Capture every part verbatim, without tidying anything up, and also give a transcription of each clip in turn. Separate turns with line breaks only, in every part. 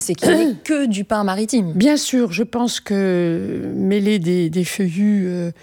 C'est qu'il n'est que du pain maritime.
Bien sûr, je pense que mêler des, des feuillus euh,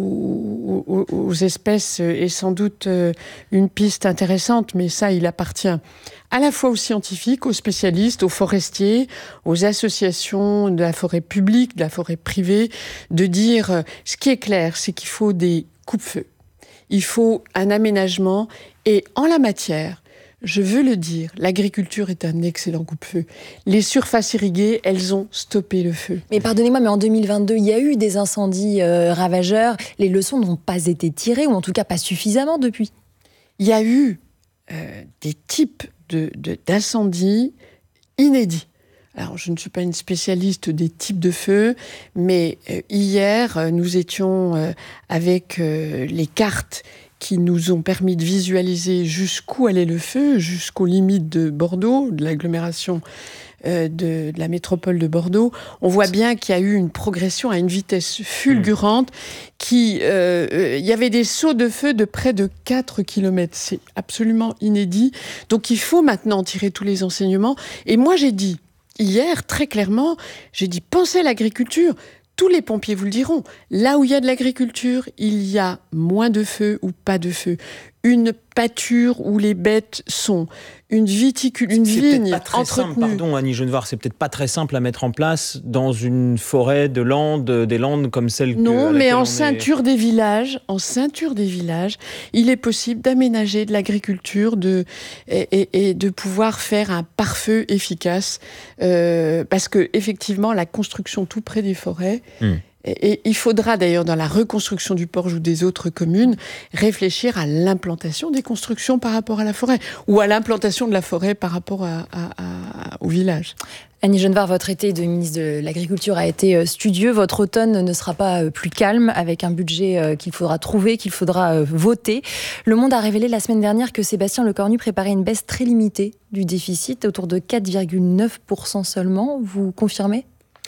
aux, aux, aux espèces est sans doute euh, une piste intéressante, mais ça, il appartient à la fois aux scientifiques, aux spécialistes, aux forestiers, aux associations de la forêt publique, de la forêt privée, de dire euh, ce qui est clair, c'est qu'il faut des coupe-feux. Il faut un aménagement et en la matière, je veux le dire, l'agriculture est un excellent coupe-feu. Les surfaces irriguées, elles ont stoppé le feu.
Mais pardonnez-moi, mais en deux mille vingt-deux, il y a eu des incendies euh, ravageurs. Les leçons n'ont pas été tirées, ou en tout cas pas suffisamment depuis.
Il y a eu euh, des types de, de, d'incendies inédits. Alors, je ne suis pas une spécialiste des types de feux, mais euh, hier, euh, nous étions euh, avec euh, les cartes qui nous ont permis de visualiser jusqu'où allait le feu, jusqu'aux limites de Bordeaux, de l'agglomération euh, de, de la métropole de Bordeaux. On voit bien qu'il y a eu une progression à une vitesse fulgurante, qui, euh, euh, il y avait des sauts de feu de près de quatre kilomètres. C'est absolument inédit. Donc il faut maintenant tirer tous les enseignements. Et moi j'ai dit, hier, très clairement, j'ai dit, pensez à l'agriculture. Tous les pompiers vous le diront. Là où il y a de l'agriculture, il y a moins de feu ou pas de feu. Une pâture où les bêtes sont, une viticule, une
c'est
vigne
peut-être pas très
entretenue.
Simple, pardon, Annie Genevard, c'est peut-être pas très simple à mettre en place dans une forêt de landes, des landes comme celle que.
Non, mais en
est...
ceinture des villages, en ceinture des villages, il est possible d'aménager de l'agriculture, de et, et, et de pouvoir faire un pare-feu efficace, euh, parce que effectivement, la construction tout près des forêts. Hum. Et il faudra d'ailleurs, dans la reconstruction du Porge ou des autres communes, réfléchir à l'implantation des constructions par rapport à la forêt, ou à l'implantation de la forêt par rapport à, à, à, au village.
Annie Genevard, votre été de ministre de l'Agriculture a été studieux. Votre automne ne sera pas plus calme, avec un budget qu'il faudra trouver, qu'il faudra voter. Le Monde a révélé la semaine dernière que Sébastien Lecornu préparait une baisse très limitée du déficit, autour de quatre virgule neuf pour cent seulement. Vous confirmez ?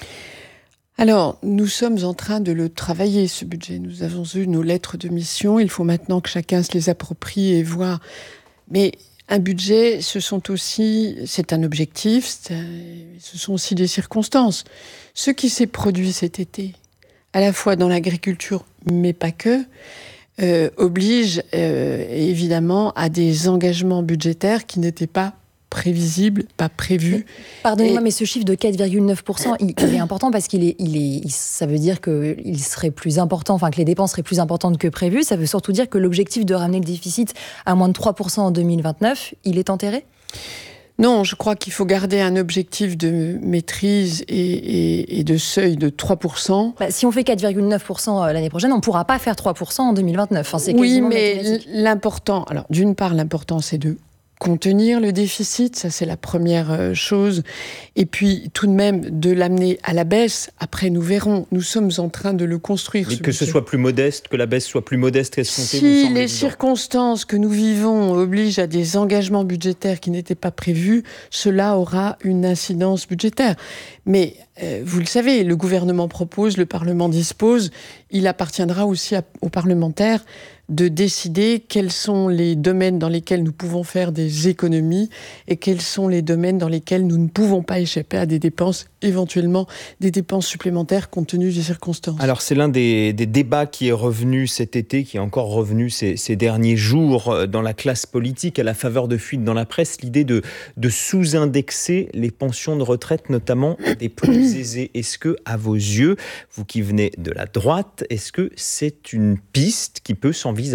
Alors, nous sommes en train de le travailler, ce budget. Nous avons eu nos lettres de mission. Il faut maintenant que chacun se les approprie et voit. Mais un budget, ce sont aussi, c'est un objectif, c'est un, ce sont aussi des circonstances. Ce qui s'est produit cet été, à la fois dans l'agriculture, mais pas que, euh, oblige euh, évidemment à des engagements budgétaires qui n'étaient pas prévisible, pas prévu.
Pardonnez-moi, et... mais ce chiffre de quatre virgule neuf pour cent, il, il est important parce qu'il est, il est, il, ça veut dire qu'il serait plus important, enfin que les dépenses seraient plus importantes que prévu. Ça veut surtout dire que l'objectif de ramener le déficit à moins de trois pour cent en deux mille vingt-neuf, il est enterré ?
Non, je crois qu'il faut garder un objectif de maîtrise et, et, et de seuil de trois pour cent.
Bah, si on fait quatre virgule neuf pour cent l'année prochaine, on ne pourra pas faire trois pour cent en deux mille vingt-neuf. Enfin, c'est
oui, mais l'important, alors d'une part, l'important, c'est de contenir le déficit, ça c'est la première chose. Et puis tout de même de l'amener à la baisse. Après nous verrons, nous sommes en train de le construire.
Mais ce que budget. Ce soit plus modeste, que la baisse soit plus modeste qu'escomptée.
Si les circonstances que nous vivons obligent à des engagements budgétaires qui n'étaient pas prévus, cela aura une incidence budgétaire. Mais euh, vous le savez, le gouvernement propose, le Parlement dispose. Il appartiendra aussi à, aux parlementaires de décider quels sont les domaines dans lesquels nous pouvons faire des économies et quels sont les domaines dans lesquels nous ne pouvons pas échapper à des dépenses, éventuellement des dépenses supplémentaires compte tenu des circonstances.
Alors c'est l'un des, des débats qui est revenu cet été, qui est encore revenu ces, ces derniers jours dans la classe politique à la faveur de fuites dans la presse, l'idée de, de sous-indexer les pensions de retraite, notamment des plus aisés. Est-ce que, à vos yeux, vous qui venez de la droite, est-ce que c'est une piste qui peut s'envisager ?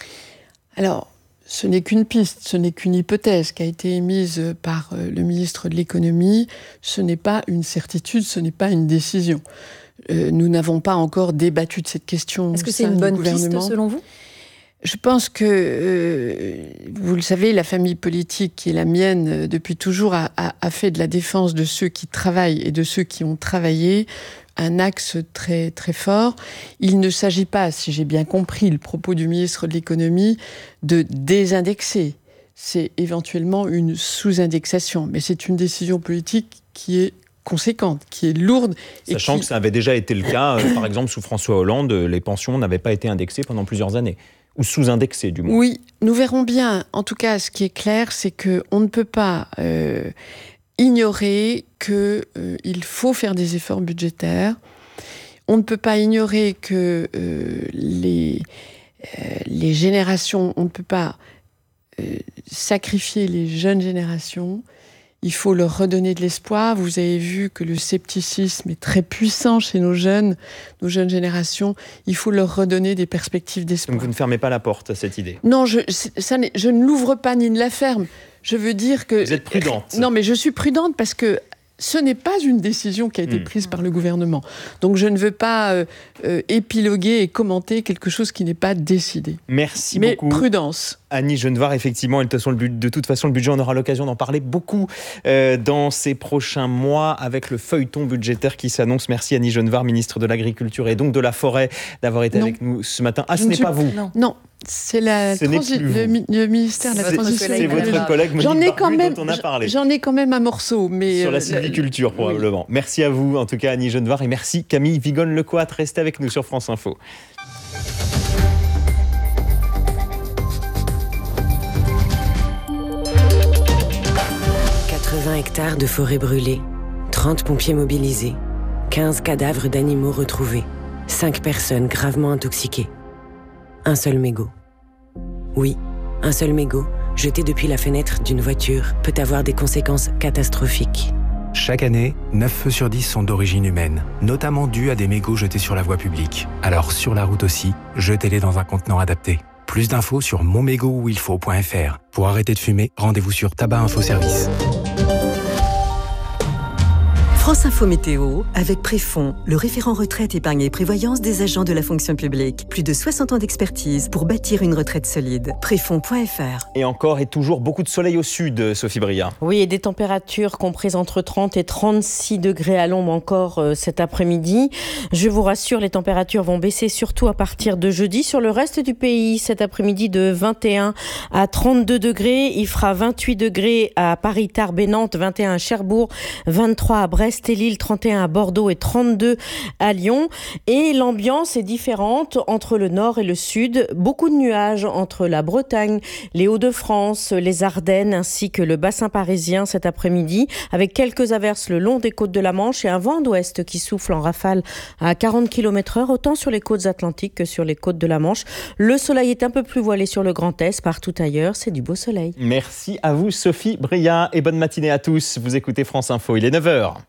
Alors, ce n'est qu'une piste, ce n'est qu'une hypothèse qui a été émise par le ministre de l'économie. Ce n'est pas une certitude, ce n'est pas une décision. Euh, nous n'avons pas encore débattu de cette question.
Est-ce que c'est une bonne piste selon vous ?
Je pense que, euh, vous le savez, la famille politique qui est la mienne depuis toujours a, a, a fait de la défense de ceux qui travaillent et de ceux qui ont travaillé un axe très, très fort. Il ne s'agit pas, si j'ai bien compris le propos du ministre de l'économie, de désindexer. C'est éventuellement une sous-indexation. Mais c'est une décision politique qui est conséquente, qui est lourde.
Sachant
et qui...
que ça avait déjà été le cas, euh, par exemple, sous François Hollande, les pensions n'avaient pas été indexées pendant plusieurs années. Ou sous-indexées, du moins.
Oui, nous verrons bien. En tout cas, ce qui est clair, c'est qu'on ne peut pas euh, ignorer qu'il euh, faut faire des efforts budgétaires. On ne peut pas ignorer que euh, les, euh, les générations, on ne peut pas euh, sacrifier les jeunes générations. Il faut leur redonner de l'espoir. Vous avez vu que le scepticisme est très puissant chez nos jeunes, nos jeunes générations. Il faut leur redonner des perspectives d'espoir.
Donc vous ne fermez pas la porte à cette idée?
Non, je, ça je ne l'ouvre pas ni ne la ferme. Je veux dire que...
Vous êtes prudente.
Non, mais je suis prudente parce que ce n'est pas une décision qui a été prise mmh. par le gouvernement. Donc je ne veux pas euh, euh, épiloguer et commenter quelque chose qui n'est pas décidé.
Merci
mais
beaucoup.
Mais prudence.
Annie Genevard, effectivement, de toute façon, le, but, de toute façon, le budget, on aura l'occasion d'en parler beaucoup euh, dans ces prochains mois avec le feuilleton budgétaire qui s'annonce. Merci Annie Genevard, ministre de l'Agriculture et donc de la Forêt, d'avoir été non. avec nous ce matin. Ah, ce je n'est pas vous
Non, non. C'est la transi- le, le ministère de la Transition.
C'est votre collègue
Monique Barbu
dont on a parlé.
J'en ai quand même un morceau. Mais
sur la sylviculture, probablement. Oui. Merci à vous, en tout cas, Annie Genevard. Et merci Camille Vigonne-Lecoître. Restez avec nous sur France Info.
quatre-vingts hectares de forêt brûlée, trente pompiers mobilisés, quinze cadavres d'animaux retrouvés, cinq personnes gravement intoxiquées. Un seul mégot. Oui, un seul mégot, jeté depuis la fenêtre d'une voiture, peut avoir des conséquences catastrophiques.
Chaque année, neuf feux sur dix sont d'origine humaine, notamment dus à des mégots jetés sur la voie publique. Alors sur la route aussi, jetez-les dans un contenant adapté. Plus d'infos sur mon mégot où il faut point f r. Pour arrêter de fumer, rendez-vous sur Tabac Info Service.
France Info Météo, avec Préfond, le référent retraite, épargne et prévoyance des agents de la fonction publique. Plus de soixante ans d'expertise pour bâtir une retraite solide. Préfond point f r.
Et encore et toujours beaucoup de soleil au sud, Sophie Bria.
Oui, et des températures comprises entre trente et trente-six degrés à l'ombre encore euh, cet après-midi. Je vous rassure, les températures vont baisser surtout à partir de jeudi. Sur le reste du pays, cet après-midi de vingt et un à trente-deux degrés. Il fera vingt-huit degrés à Paris, Tarbes et Nantes, vingt et un à Cherbourg, vingt-trois à Brest et Lille, trente et un à Bordeaux et trente-deux à Lyon. Et l'ambiance est différente entre le nord et le sud. Beaucoup de nuages entre la Bretagne, les Hauts-de-France, les Ardennes ainsi que le bassin parisien cet après-midi, avec quelques averses le long des côtes de la Manche et un vent d'ouest qui souffle en rafale à quarante kilomètres heure, autant sur les côtes atlantiques que sur les côtes de la Manche. Le soleil est un peu plus voilé sur le Grand Est. Partout ailleurs, c'est du beau soleil.
Merci à vous, Sophie Bria, et bonne matinée à tous. Vous écoutez France Info, il est neuf heures.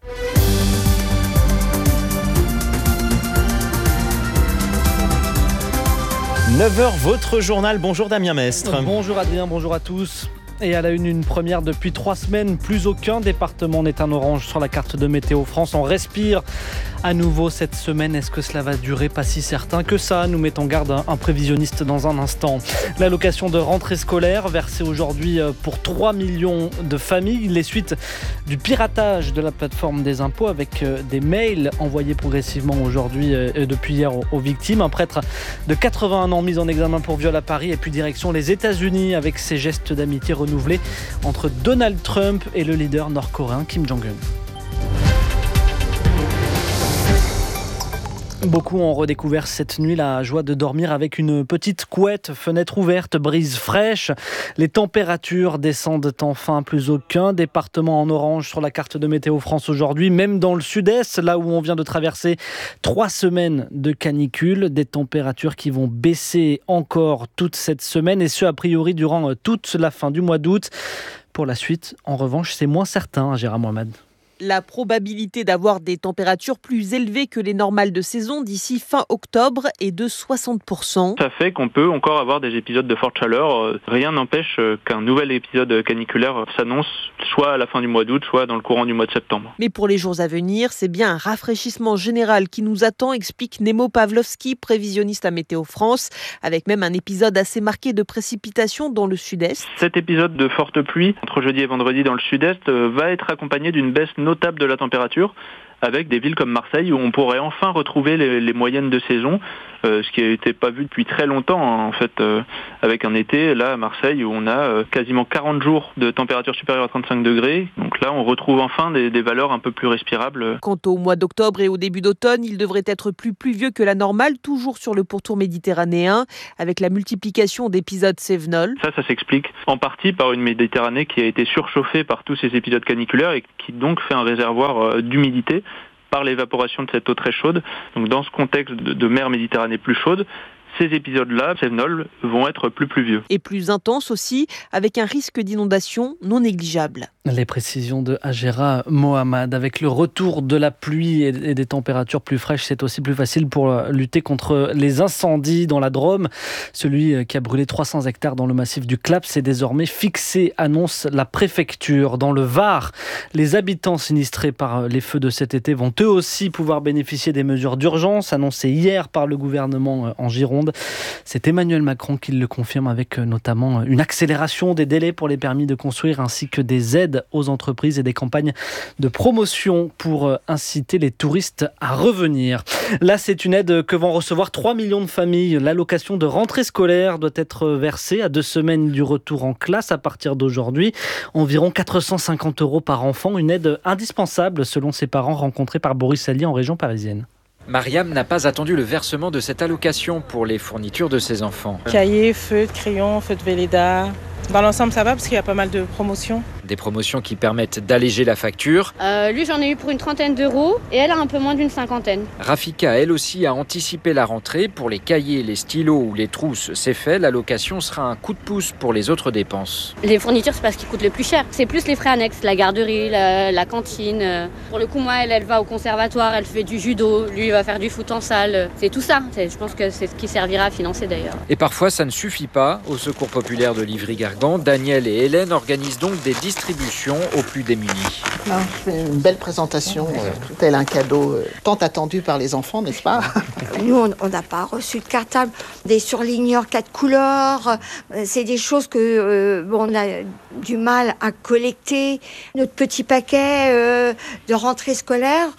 neuf heures, votre journal. Bonjour Damien Mestre.
Bonjour Adrien, bonjour à tous. Et à la une, une première depuis trois semaines. Plus aucun département n'est en orange sur la carte de Météo France. On respire à nouveau cette semaine. Est-ce que cela va durer? Pas si certain que ça. Nous met en garde un, un prévisionniste dans un instant. L'allocation de rentrée scolaire versée aujourd'hui pour trois millions de familles. Les suites du piratage de la plateforme des impôts avec des mails envoyés progressivement aujourd'hui et depuis hier aux, aux victimes. Un prêtre de quatre-vingt-un ans mis en examen pour viol à Paris et puis direction les États-Unis avec ses gestes d'amitié renouvelé entre Donald Trump et le leader nord-coréen Kim Jong-un. Beaucoup ont redécouvert cette nuit la joie de dormir avec une petite couette, fenêtre ouverte, brise fraîche. Les températures descendent enfin, plus aucun département en orange sur la carte de Météo France aujourd'hui, même dans le sud-est, là où on vient de traverser trois semaines de canicule, des températures qui vont baisser encore toute cette semaine et ce, a priori, durant toute la fin du mois d'août. Pour la suite, en revanche, c'est moins certain, Gérard Mohamed.
La probabilité d'avoir des températures plus élevées que les normales de saison d'ici fin octobre est de soixante pour cent.
Ça fait qu'on peut encore avoir des épisodes de forte chaleur. Rien n'empêche qu'un nouvel épisode caniculaire s'annonce soit à la fin du mois d'août, soit dans le courant du mois de septembre.
Mais pour les jours à venir, c'est bien un rafraîchissement général qui nous attend, explique Nemo Pavlovski, prévisionniste à Météo France, avec même un épisode assez marqué de précipitations dans le sud-est.
Cet épisode de forte pluie, entre jeudi et vendredi dans le sud-est, va être accompagné d'une baisse notable de la température, avec des villes comme Marseille où on pourrait enfin retrouver les, les moyennes de saison, euh, ce qui n'était pas vu depuis très longtemps hein, en fait, euh, avec un été là à Marseille où on a euh, quasiment quarante jours de température supérieure à trente-cinq degrés. Donc là on retrouve enfin des, des valeurs un peu plus respirables.
Quant au mois d'octobre et au début d'automne, il devrait être plus pluvieux que la normale, toujours sur le pourtour méditerranéen, avec la multiplication d'épisodes cévenols.
Ça, ça s'explique en partie par une Méditerranée qui a été surchauffée par tous ces épisodes caniculaires et qui donc fait un réservoir euh, d'humidité par l'évaporation de cette eau très chaude. Donc dans ce contexte de, de mer Méditerranée plus chaude, ces épisodes-là, cévenols, vont être plus pluvieux.
Et plus intenses aussi, avec un risque d'inondation non négligeable.
Les précisions de Hajera Mohamed. Avec le retour de la pluie et des températures plus fraîches, c'est aussi plus facile pour lutter contre les incendies dans la Drôme. Celui qui a brûlé trois cents hectares dans le massif du Claps est désormais fixé, annonce la préfecture. Dans le Var, les habitants sinistrés par les feux de cet été vont eux aussi pouvoir bénéficier des mesures d'urgence annoncées hier par le gouvernement en Gironde. C'est Emmanuel Macron qui le confirme, avec notamment une accélération des délais pour les permis de construire ainsi que des aides aux entreprises et des campagnes de promotion pour inciter les touristes à revenir. Là, c'est une aide que vont recevoir trois millions de familles. L'allocation de rentrée scolaire doit être versée à deux semaines du retour en classe à partir d'aujourd'hui. Environ quatre cent cinquante euros par enfant, une aide indispensable selon ses parents rencontrés par Boris Allier en région parisienne.
Mariam n'a pas attendu le versement de cette allocation pour les fournitures de ses enfants.
Cahiers, feutres, crayons, feutres Velleda. Dans l'ensemble, ça va parce qu'il y a pas mal de promotions.
Des promotions qui permettent d'alléger la facture.
Euh, lui, j'en ai eu pour une trentaine d'euros et elle a un peu moins d'une cinquantaine.
Rafika, elle aussi, a anticipé la rentrée. Pour les cahiers, les stylos ou les trousses, c'est fait. L'allocation sera un coup de pouce pour les autres dépenses.
Les fournitures, c'est pas ce qui coûte le plus cher. C'est plus les frais annexes, la garderie, la, la cantine. Pour le coup, moi, elle, elle va au conservatoire, elle fait du judo. Lui, il va faire du foot en salle. C'est tout ça. C'est, je pense que c'est ce qui servira à financer d'ailleurs.
Et parfois, ça ne suffit pas. Au Secours populaire de Livry-Gargan, Daniel et Hélène organisent donc des distributions aux plus démunis.
Non, c'est une belle présentation, euh, tel un cadeau euh, tant attendu par les enfants, n'est-ce pas?
Nous, on n'a pas reçu de cartable, des surligneurs quatre couleurs. Euh, c'est des choses que euh, bon, on a du mal à collecter. Notre petit paquet euh, de rentrée scolaire,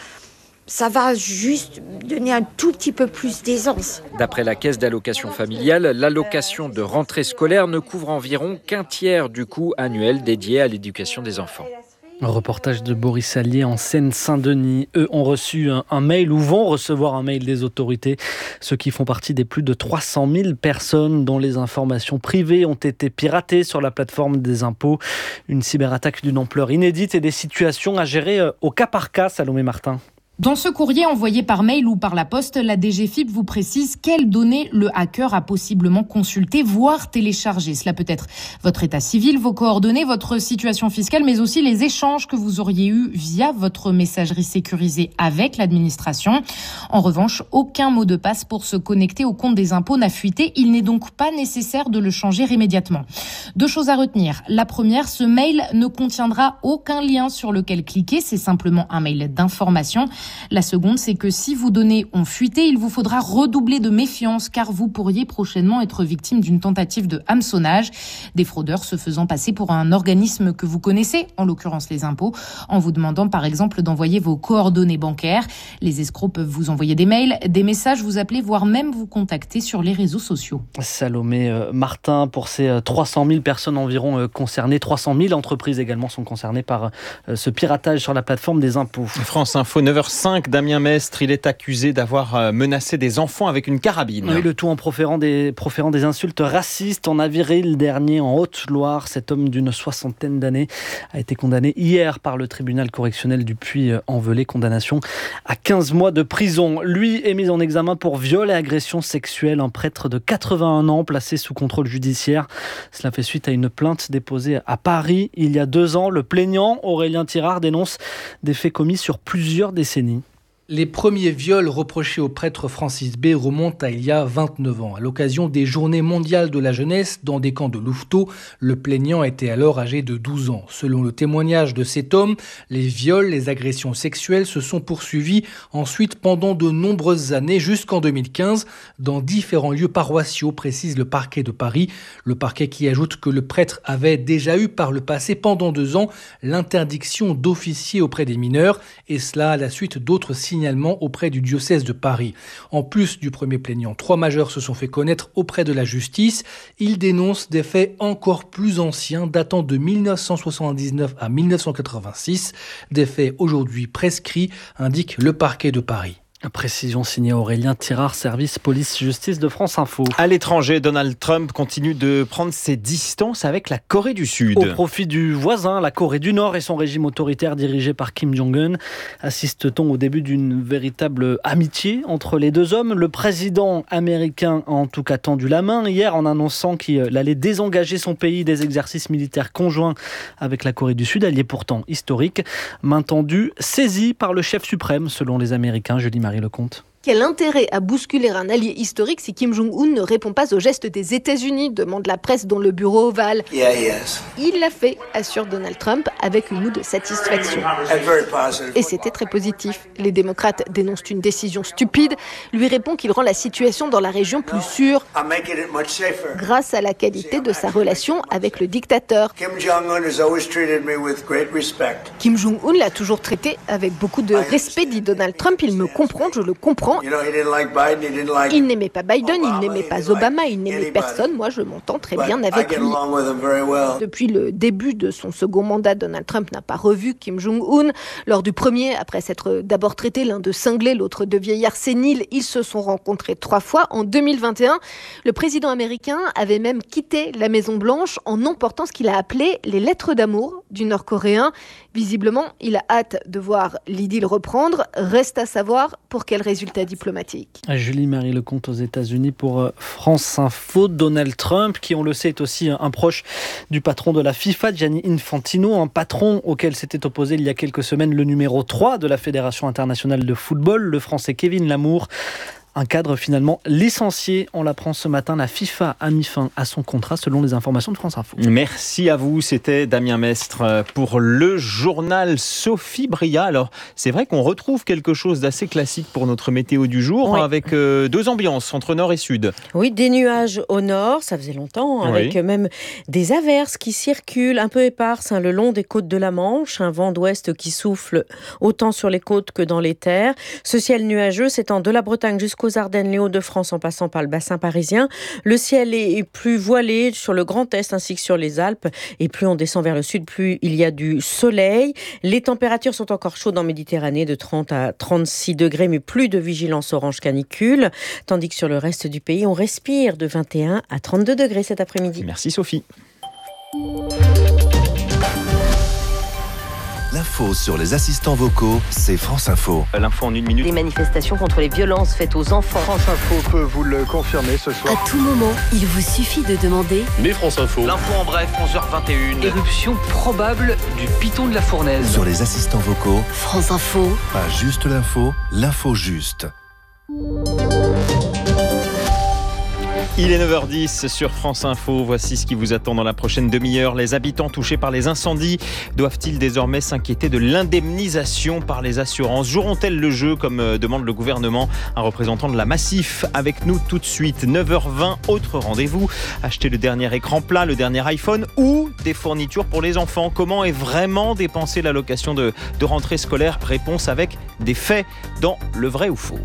ça va juste donner un tout petit peu plus d'aisance.
D'après la caisse d'allocation familiale, l'allocation de rentrée scolaire ne couvre environ qu'un tiers du coût annuel dédié à l'éducation des enfants.
Un reportage de Boris Allier en Seine-Saint-Denis. Eux ont reçu un, un mail ou vont recevoir un mail des autorités. Ceux qui font partie des plus de trois cent mille personnes dont les informations privées ont été piratées sur la plateforme des impôts. Une cyberattaque d'une ampleur inédite et des situations à gérer au cas par cas, Salomé Martin.
Dans ce courrier envoyé par mail ou par la poste, la D G F I P vous précise quelles données le hacker a possiblement consultées, voire téléchargées. Cela peut être votre état civil, vos coordonnées, votre situation fiscale, mais aussi les échanges que vous auriez eus via votre messagerie sécurisée avec l'administration. En revanche, aucun mot de passe pour se connecter au compte des impôts n'a fuité. Il n'est donc pas nécessaire de le changer immédiatement. Deux choses à retenir. La première, ce mail ne contiendra aucun lien sur lequel cliquer. C'est simplement un mail d'information. La seconde, c'est que si vos données ont fuité, il vous faudra redoubler de méfiance car vous pourriez prochainement être victime d'une tentative de hameçonnage. Des fraudeurs se faisant passer pour un organisme que vous connaissez, en l'occurrence les impôts, en vous demandant par exemple d'envoyer vos coordonnées bancaires. Les escrocs peuvent vous envoyer des mails, des messages, vous appeler, voire même vous contacter sur les réseaux sociaux.
Salomé euh, Martin, pour ces euh, trois cent mille personnes environ euh, concernées, trois cent mille entreprises également sont concernées par euh, ce piratage sur la plateforme des impôts.
France Info, neuf heures cinq, Damien Mestre, il est accusé d'avoir menacé des enfants avec une carabine.
Oui, le tout en proférant des, proférant des insultes racistes en avril dernier en Haute-Loire. Cet homme d'une soixantaine d'années a été condamné hier par le tribunal correctionnel du Puy-en-Velay. Condamnation à quinze mois de prison. Lui est mis en examen pour viol et agression sexuelle. Un prêtre de quatre-vingt-un ans placé sous contrôle judiciaire. Cela fait suite à une plainte déposée à Paris il y a deux ans. Le plaignant, Aurélien Tirard, dénonce des faits commis sur plusieurs décennies.
Les premiers viols reprochés au prêtre Francis B remontent à il y a vingt-neuf ans. À l'occasion des Journées mondiales de la jeunesse dans des camps de Louveteaux, le plaignant était alors âgé de douze ans. Selon le témoignage de cet homme, les viols, les agressions sexuelles se sont poursuivis ensuite pendant de nombreuses années jusqu'en deux mille quinze dans différents lieux paroissiaux, précise le parquet de Paris. Le parquet qui ajoute que le prêtre avait déjà eu par le passé pendant deux ans l'interdiction d'officier auprès des mineurs et cela à la suite d'autres signes auprès du diocèse de Paris. En plus du premier plaignant, trois majeurs se sont fait connaître auprès de la justice. Ils dénoncent des faits encore plus anciens datant de mille neuf cent soixante-dix-neuf à mille neuf cent quatre-vingt-six. Des faits aujourd'hui prescrits, indique le parquet de Paris.
Précision signée Aurélien Tirard, service police-justice de France Info.
À l'étranger, Donald Trump continue de prendre ses distances avec la Corée du Sud.
Au profit du voisin, la Corée du Nord et son régime autoritaire dirigé par Kim Jong-un. Assiste-t-on au début d'une véritable amitié entre les deux hommes ? Le président américain a en tout cas tendu la main hier en annonçant qu'il allait désengager son pays des exercices militaires conjoints avec la Corée du Sud, allié pourtant historique. Main tendue, saisie par le chef suprême selon les Américains. Julie Marie Lecomte.
Quel intérêt à bousculer un allié historique si Kim Jong-un ne répond pas aux gestes des États-Unis, demande la presse dans le bureau ovale.
Yeah, yes.
Il l'a fait, assure Donald Trump, avec une moue de satisfaction. Et c'était très positif. Les démocrates dénoncent une décision stupide, lui répond qu'il rend la situation dans la région plus sûre grâce à la qualité de sa relation avec le dictateur.
Kim Jong-un has always treated me with great respect.
Kim Jong-un l'a toujours traité avec beaucoup de respect, dit Donald Trump. Il me comprend, je le comprends. Il n'aimait pas Biden, il n'aimait pas Obama, il n'aimait personne. Moi, je m'entends très bien avec lui. Depuis le début de son second mandat, Donald Trump n'a pas revu Kim Jong-un. Lors du premier, après s'être d'abord traité l'un de cinglé, l'autre de vieillard sénile, ils se sont rencontrés trois fois. En deux mille vingt et un, le président américain avait même quitté la Maison-Blanche en emportant ce qu'il a appelé les lettres d'amour du Nord-Coréen. Visiblement, il a hâte de voir l'idylle reprendre. Reste à savoir pour quel résultat diplomatique.
Julie Marie Lecomte aux États-Unis pour France Info. Donald Trump, qui on le sait est aussi un proche du patron de la FIFA, Gianni Infantino, un patron auquel s'était opposé il y a quelques semaines le numéro trois de la Fédération internationale de football, le Français Kevin Lamour. Un cadre finalement licencié, on l'apprend ce matin, la FIFA a mis fin à son contrat selon les informations de France Info.
Merci à vous, c'était Damien Mestre pour le journal. Sophie Bria. Alors c'est vrai qu'on retrouve quelque chose d'assez classique pour notre météo du jour, oui. avec euh, deux ambiances entre nord et sud.
Oui, des nuages au nord, ça faisait longtemps, oui. avec même des averses qui circulent un peu éparses hein, le long des côtes de la Manche, un vent d'ouest qui souffle autant sur les côtes que dans les terres. Ce ciel nuageux s'étend de la Bretagne jusqu'aux Ardennes, les Hauts-de-France en passant par le bassin parisien. Le ciel est plus voilé sur le Grand Est ainsi que sur les Alpes. Et plus on descend vers le sud, plus il y a du soleil. Les températures sont encore chaudes en Méditerranée, de trente à trente-six degrés, mais plus de vigilance orange canicule. Tandis que sur le reste du pays, on respire de vingt et un à trente-deux degrés cet après-midi.
Merci Sophie.
L'info sur les assistants vocaux, c'est France Info.
L'info en une minute.
Des manifestations contre les violences faites aux enfants.
France Info peut vous le confirmer ce soir.
À tout moment, il vous suffit de demander.
Mais France Info.
L'info en bref, onze heures vingt et une. Éruption probable du piton de la Fournaise.
Sur les assistants vocaux,
France Info.
Pas juste l'info, l'info juste.
Il est neuf heures dix sur France Info. Voici ce qui vous attend dans la prochaine demi-heure. Les habitants touchés par les incendies doivent-ils désormais s'inquiéter de l'indemnisation par les assurances ? Joueront-elles le jeu, comme demande le gouvernement ? Un représentant de la Massif avec nous tout de suite. neuf heures vingt, autre rendez-vous. Acheter le dernier écran plat, le dernier iPhone ou des fournitures pour les enfants. Comment est vraiment dépensée l'allocation de, de rentrée scolaire ? Réponse avec des faits dans le vrai ou faux.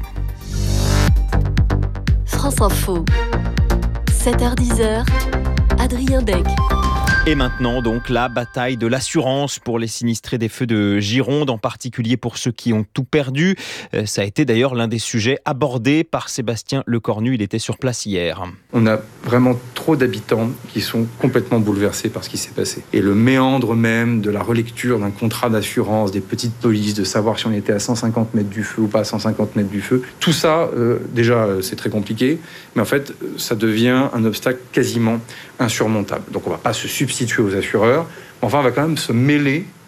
France Info. sept heures dix, Adrien Deck.
Et maintenant, donc, la bataille de l'assurance pour les sinistrés des feux de Gironde, en particulier pour ceux qui ont tout perdu. Ça a été d'ailleurs l'un des sujets abordés par Sébastien Lecornu. Il était sur place hier.
On a vraiment trop d'habitants qui sont complètement bouleversés par ce qui s'est passé. Et le méandre même de la relecture d'un contrat d'assurance, des petites polices, de savoir si on était à cent cinquante mètres du feu ou pas à cent cinquante mètres du feu, tout ça, euh, déjà, c'est très compliqué. Mais en fait, ça devient un obstacle quasiment insurmontable. Donc on ne va pas se substituer aux assureurs. Enfin, on va quand même se mêler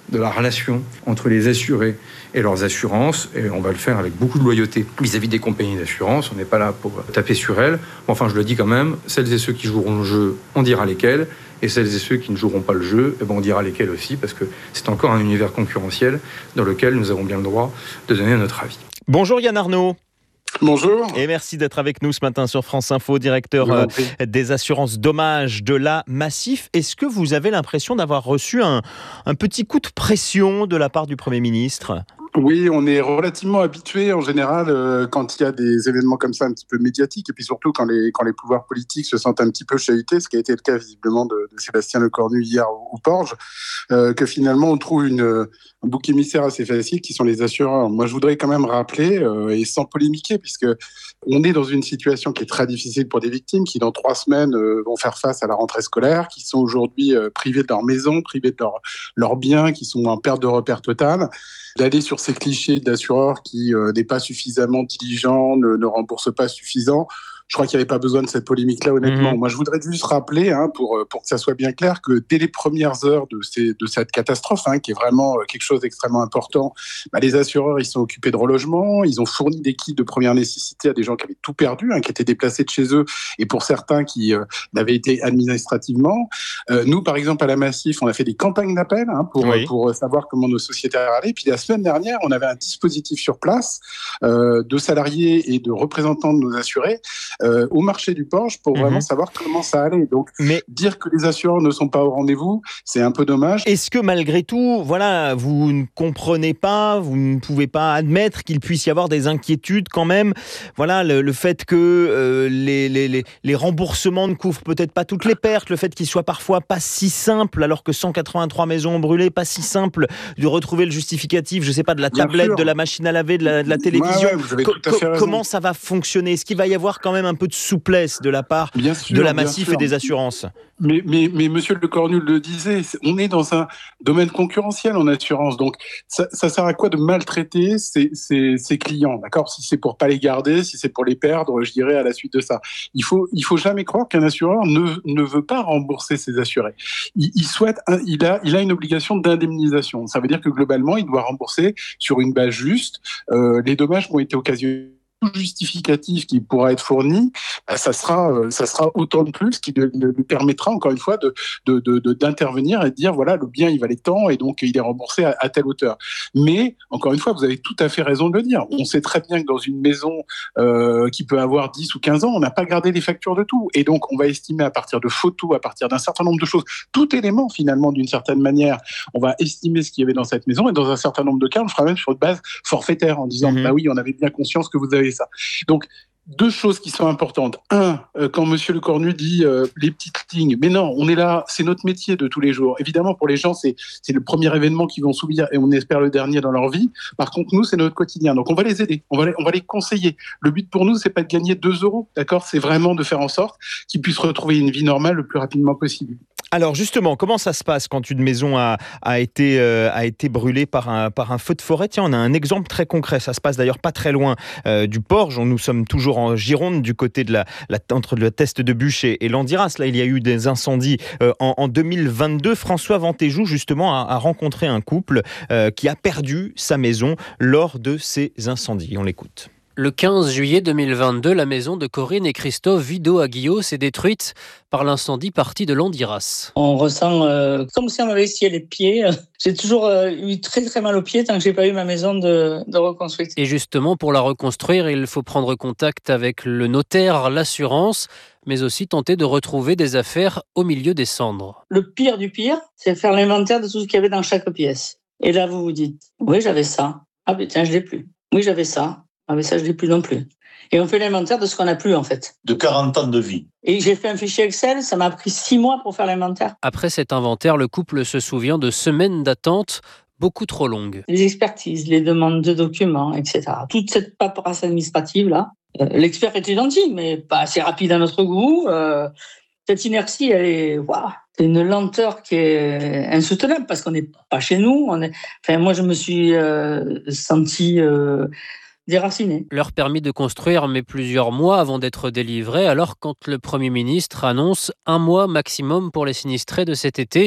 de la relation entre les assurés et leurs assurances, et on va le faire avec beaucoup de loyauté vis-à-vis des compagnies d'assurance. On n'est pas là pour taper sur elles. Enfin, je le dis quand même, celles et ceux qui joueront le jeu, on dira lesquels, et celles et ceux qui ne joueront pas le jeu, eh ben on dira lesquels aussi, parce que c'est encore un univers concurrentiel dans lequel nous avons bien le droit de donner notre avis.
Bonjour Yann Arnaud.
Bonjour.
Et merci d'être avec nous ce matin sur France Info, directeur euh, des assurances dommages de la Massif. Est-ce que vous avez l'impression d'avoir reçu un, un petit coup de pression de la part du Premier ministre ?
Oui, on est relativement habitué en général euh, quand il y a des événements comme ça un petit peu médiatiques, et puis surtout quand les, quand les pouvoirs politiques se sentent un petit peu chahutés, ce qui a été le cas visiblement de, de Sébastien Lecornu hier au, au Porge, euh, que finalement on trouve une, un bouc émissaire assez facile qui sont les assureurs. Moi je voudrais quand même rappeler, euh, et sans polémiquer, puisque on est dans une situation qui est très difficile pour des victimes qui dans trois semaines euh, vont faire face à la rentrée scolaire, qui sont aujourd'hui euh, privées de leur maison, privées de leurs leur biens, qui sont en perte de repère totale. D'aller sur ces clichés d'assureurs qui euh, n'est pas suffisamment diligent, ne, ne rembourse pas suffisant. Je crois qu'il n'y avait pas besoin de cette polémique-là, honnêtement. Mmh. Moi, je voudrais juste rappeler, hein, pour, pour que ça soit bien clair, que dès les premières heures de, ces, de cette catastrophe, hein, qui est vraiment quelque chose d'extrêmement important, bah, les assureurs, ils sont occupés de relogement, ils ont fourni des kits de première nécessité à des gens qui avaient tout perdu, hein, qui étaient déplacés de chez eux, et pour certains qui euh, l'avaient été administrativement. Euh, nous, par exemple, à la Massif, on a fait des campagnes d'appel hein, pour, oui. pour savoir comment nos sociétaires allaient. Puis la semaine dernière, on avait un dispositif sur place euh, de salariés et de représentants de nos assurés Euh, au marché du Porge pour mmh. vraiment savoir comment ça allait. Donc, mais dire que les assureurs ne sont pas au rendez-vous, c'est un peu dommage.
Est-ce que malgré tout, voilà, vous ne comprenez pas, vous ne pouvez pas admettre qu'il puisse y avoir des inquiétudes quand même ? Voilà, le, le fait que euh, les, les, les, les remboursements ne couvrent peut-être pas toutes les pertes, le fait qu'il soit parfois pas si simple, alors que cent quatre-vingt-trois maisons ont brûlé, pas si simple de retrouver le justificatif, je sais pas, de la tablette, de la machine à laver, de la, de la télévision.
Ouais, ouais, vous avez tout à fait raison.
Comment ça va fonctionner ? Est-ce qu'il va y avoir quand même un peu de souplesse de la part bien sûr, de la Massif et des assurances ?
Mais, mais, mais Monsieur Lecornu le disait, on est dans un domaine concurrentiel en assurance, donc ça, ça sert à quoi de maltraiter ses, ses, ses clients, d'accord ? Si c'est pour pas les garder, si c'est pour les perdre, je dirais à la suite de ça. Il faut, il faut jamais croire qu'un assureur ne, ne veut pas rembourser ses assurés. Il, il souhaite, il a, il a une obligation d'indemnisation. Ça veut dire que globalement, il doit rembourser sur une base juste euh, les dommages qui ont été occasionnés. Tout justificatif qui pourra être fourni, ça sera, ça sera autant de plus qui lui permettra encore une fois de, de, de, de, d'intervenir et de dire voilà, le bien il valait tant et donc il est remboursé à, à telle hauteur. Mais encore une fois, vous avez tout à fait raison de le dire. On sait très bien que dans une maison euh, qui peut avoir dix ou quinze ans, on n'a pas gardé les factures de tout. Et donc on va estimer à partir de photos, à partir d'un certain nombre de choses, tout élément finalement d'une certaine manière, on va estimer ce qu'il y avait dans cette maison et dans un certain nombre de cas, on le fera même sur une base forfaitaire en disant mmh. bah oui, on avait bien conscience que vous avez ça. Donc, deux choses qui sont importantes. Un, euh, quand Monsieur Lecornu dit euh, les petites lignes, mais non, on est là, c'est notre métier de tous les jours. Évidemment, pour les gens, c'est, c'est le premier événement qu'ils vont subir et on espère le dernier dans leur vie. Par contre, nous, c'est notre quotidien. Donc, on va les aider, on va les, on va les conseiller. Le but pour nous, c'est pas de gagner deux euros, d'accord ? C'est vraiment de faire en sorte qu'ils puissent retrouver une vie normale le plus rapidement possible.
Alors justement, comment ça se passe quand une maison a, a, été, euh, a été brûlée par un, par un feu de forêt ? Tiens, on a un exemple très concret. Ça se passe d'ailleurs pas très loin euh, du Porge. Nous sommes toujours en Gironde, du côté de la, la, entre le Teste de Bûche et, et Landiras. Là, il y a eu des incendies euh, en, en deux mille vingt-deux. François Ventéjou, justement, a, a rencontré un couple euh, qui a perdu sa maison lors de ces incendies. On l'écoute.
Le quinze juillet deux mille vingt-deux, la maison de Corinne et Christophe Vido à Guillot s'est détruite par l'incendie parti de Landiras.
On ressent euh, comme si on m'avait scié les pieds. J'ai toujours euh, eu très très mal aux pieds tant que j'ai pas eu ma maison de, de reconstruite.
Et justement, pour la reconstruire, il faut prendre contact avec le notaire, l'assurance, mais aussi tenter de retrouver des affaires au milieu des cendres.
Le pire du pire, c'est faire l'inventaire de tout ce qu'il y avait dans chaque pièce. Et là, vous vous dites, oui, j'avais ça. Ah ben tiens, je l'ai plus. Oui, j'avais ça. Ah mais ça, je ne l'ai plus non plus. Et on fait l'inventaire de ce qu'on n'a plus, en fait.
De quarante ans de vie.
Et j'ai fait un fichier Excel, ça m'a pris six mois pour faire l'inventaire.
Après cet inventaire, le couple se souvient de semaines d'attente beaucoup trop longues.
Les expertises, les demandes de documents, et cetera. Toute cette paperasse administrative-là. Euh, l'expert était gentil, mais pas assez rapide à notre goût. Euh, cette inertie, elle est... Waouh, c'est une lenteur qui est insoutenable, parce qu'on n'est pas chez nous. On est... Enfin, moi, je me suis euh, sentie... Euh, déracinés.
Leur permis de construire met plusieurs mois avant d'être délivré, alors quand le Premier ministre annonce un mois maximum pour les sinistrés de cet été,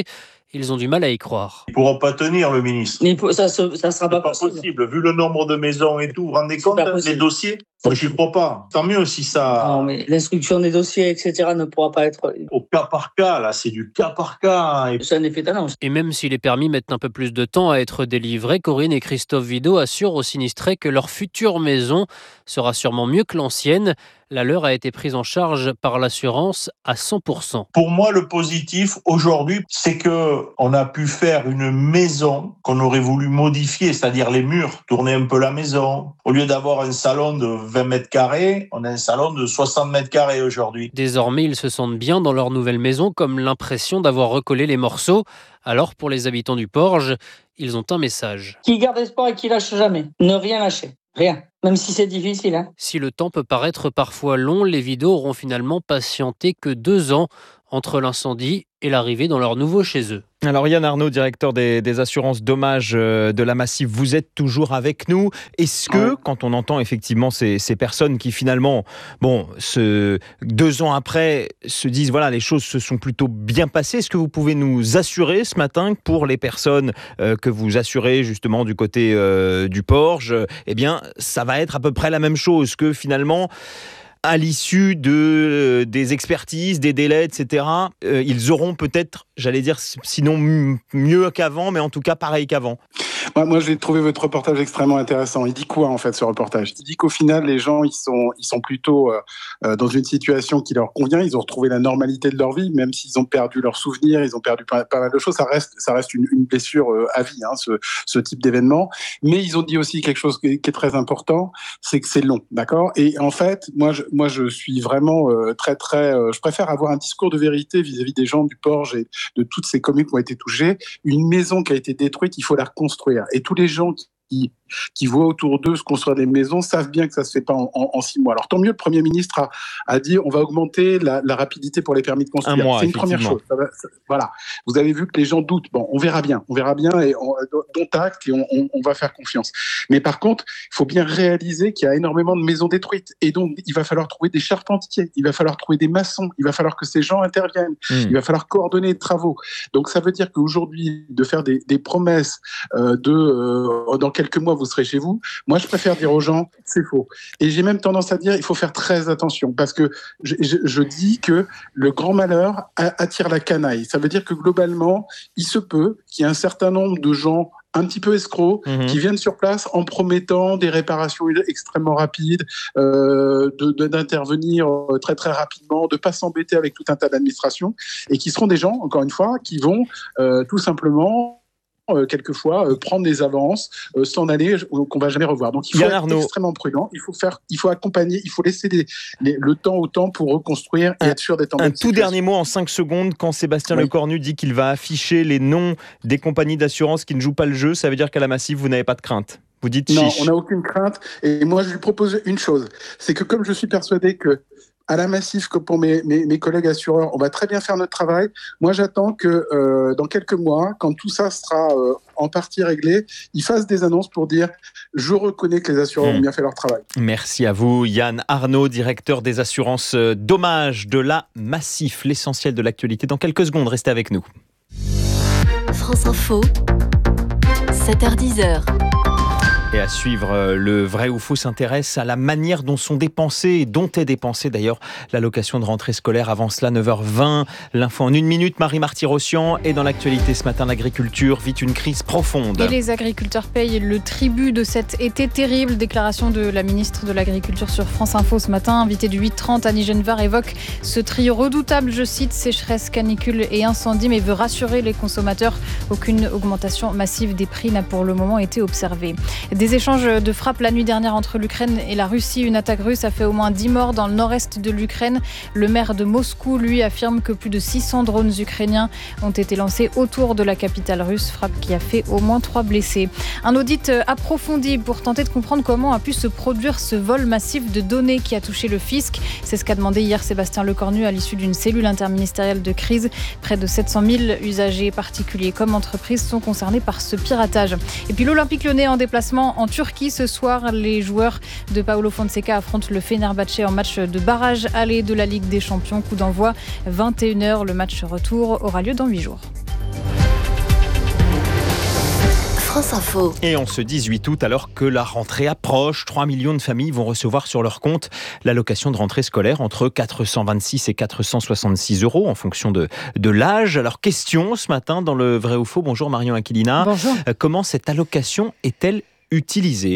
ils ont du mal à y croire.
Il ne pourra pas tenir, le ministre.
Mais ça ne sera pas,
pas possible. possible. Vu le nombre de maisons et tout, vous vous rendez compte des dossiers? Moi, je n'y crois pas. Tant mieux si ça...
Non, mais l'instruction des dossiers, et cetera, ne pourra pas être...
Au cas par cas, là, c'est du cas par cas.
C'est un effet d'annonce. Et même si les permis mettent un peu plus de temps à être délivrés, Corinne et Christophe Vidot assurent aux sinistrés que leur future maison sera sûrement mieux que l'ancienne. La leur a été prise en charge par l'assurance à cent pour cent.
Pour moi, le positif aujourd'hui, c'est qu'on a pu faire une maison qu'on aurait voulu modifier, c'est-à-dire les murs, tourner un peu la maison. Au lieu d'avoir un salon de vingt mètres carrés, on a un salon de soixante mètres carrés aujourd'hui.
Désormais, ils se sentent bien dans leur nouvelle maison, comme l'impression d'avoir recollé les morceaux. Alors, pour les habitants du Porge, ils ont un message.
Qui garde espoir et qui lâche jamais. Ne rien lâcher. Rien. Même si c'est difficile. Hein.
Si le temps peut paraître parfois long, les Vidot auront finalement patienté que deux ans entre l'incendie et l'arrivée dans leur nouveau chez eux.
Alors Yann Arnaud, directeur des, des assurances dommages de la Massif, vous êtes toujours avec nous. Est-ce que, quand on entend effectivement ces, ces personnes qui finalement, bon, ce, deux ans après, se disent voilà, les choses se sont plutôt bien passées, est-ce que vous pouvez nous assurer ce matin que pour les personnes euh, que vous assurez justement du côté euh, du Porge, eh bien, ça va être à peu près la même chose, que finalement, à l'issue de, euh, des expertises, des délais, et cetera, euh, ils auront peut-être, j'allais dire, sinon m- mieux qu'avant, mais en tout cas pareil qu'avant.
Moi, moi, j'ai trouvé votre reportage extrêmement intéressant. Il dit quoi, en fait, ce reportage? Il dit qu'au final, les gens, ils sont, ils sont plutôt euh, dans une situation qui leur convient. Ils ont retrouvé la normalité de leur vie, même s'ils ont perdu leurs souvenirs, ils ont perdu pas, pas mal de choses. Ça reste, ça reste une, une blessure euh, à vie, hein, ce, ce type d'événement. Mais ils ont dit aussi quelque chose qui est, qui est très important, c'est que c'est long, d'accord? Et en fait, moi, je, moi, je suis vraiment euh, très, très... Euh, je préfère avoir un discours de vérité vis-à-vis des gens du Porge et de toutes ces communes qui ont été touchées. Une maison qui a été détruite, il faut la reconstruire. Et tous les gens qui, qui voient autour d'eux se construire des maisons savent bien que ça ne se fait pas en, en, en six mois. Alors tant mieux, le Premier ministre a, a dit on va augmenter la, la rapidité pour les permis de construire.
Un mois,
c'est une première chose. Ça va, ça, voilà. Vous avez vu que les gens doutent. Bon, on verra bien. On verra bien et on, dont acte et on, on, on va faire confiance. Mais par contre, il faut bien réaliser qu'il y a énormément de maisons détruites. Et donc, il va falloir trouver des charpentiers. Il va falloir trouver des maçons. Il va falloir que ces gens interviennent. Mmh. Il va falloir coordonner les travaux. Donc, ça veut dire qu'aujourd'hui, de faire des, des promesses euh, de euh, dans quelques mois, vous serez chez vous. Moi, je préfère dire aux gens, c'est faux. Et j'ai même tendance à dire, il faut faire très attention parce que je, je, je dis que le grand malheur attire la canaille. Ça veut dire que globalement, il se peut qu'il y ait un certain nombre de gens un petit peu escrocs, mmh. qui viennent sur place en promettant des réparations extrêmement rapides, euh, de, de, d'intervenir très très rapidement, de ne pas s'embêter avec tout un tas d'administrations, et qui seront des gens, encore une fois, qui vont euh, tout simplement Euh, quelquefois euh, prendre des avances, euh, s'en aller, euh, qu'on va jamais revoir. Donc il faut
Yann
être
Arnaud.
extrêmement prudent. Il faut faire, il faut accompagner, il faut laisser les, les, le temps au temps pour reconstruire et
un,
être sûr d'être en bonne
Un tout
situation.
dernier mot en cinq secondes, quand Sébastien oui. Lecornu dit qu'il va afficher les noms des compagnies d'assurance qui ne jouent pas le jeu, ça veut dire qu'à la Massif, vous n'avez pas de crainte. Vous dites
non,
chiche.
On n'a aucune crainte. Et moi, je lui propose une chose, c'est que comme je suis persuadé que à la Massif, que pour mes, mes, mes collègues assureurs, on va très bien faire notre travail. Moi, j'attends que euh, dans quelques mois, quand tout ça sera euh, en partie réglé, ils fassent des annonces pour dire « Je reconnais que les assureurs mmh. ont bien fait leur travail ».
Merci à vous, Yann Arnaud, directeur des assurances dommages de la Massif. L'essentiel de l'actualité dans quelques secondes. Restez avec nous.
France Info, sept heures dix.
Et à suivre, le vrai ou faux s'intéresse à la manière dont sont dépensées et dont est dépensée d'ailleurs l'allocation de rentrée scolaire. Avant cela, neuf heures vingt, l'info en une minute. Marie Marty-Rossian. Et dans l'actualité ce matin, l'agriculture vit une crise profonde.
Et les agriculteurs payent le tribut de cet été terrible. Déclaration de la ministre de l'Agriculture sur France Info ce matin. Invitée du huit trente, Annie Genevard évoque ce trio redoutable, je cite, sécheresse, canicule et incendie, mais veut rassurer les consommateurs. Aucune augmentation massive des prix n'a pour le moment été observée. Des échanges de frappes la nuit dernière entre l'Ukraine et la Russie. Une attaque russe a fait au moins dix morts dans le nord-est de l'Ukraine. Le maire de Moscou, lui, affirme que plus de six cents drones ukrainiens ont été lancés autour de la capitale russe, frappe qui a fait au moins trois blessés. Un audit approfondi pour tenter de comprendre comment a pu se produire ce vol massif de données qui a touché le fisc. C'est ce qu'a demandé hier Sébastien Lecornu à l'issue d'une cellule interministérielle de crise. Près de sept cent mille usagers, particuliers comme entreprises, sont concernés par ce piratage. Et puis l'Olympique Lyonnais en déplacement en Turquie ce soir. Les joueurs de Paulo Fonseca affrontent le Fenerbahçe en match de barrage aller de la Ligue des Champions. Coup d'envoi vingt et une heures. Le match retour aura lieu dans huit jours.
France Info.
Et en ce dix-huit août, alors que la rentrée approche, trois millions de familles vont recevoir sur leur compte l'allocation de rentrée scolaire entre quatre cent vingt-six et quatre cent soixante-six euros en fonction de, de l'âge. Alors question ce matin dans le Vrai ou Faux. Bonjour Marion Aquilina.
Bonjour.
Comment cette allocation est-elle utilisée ?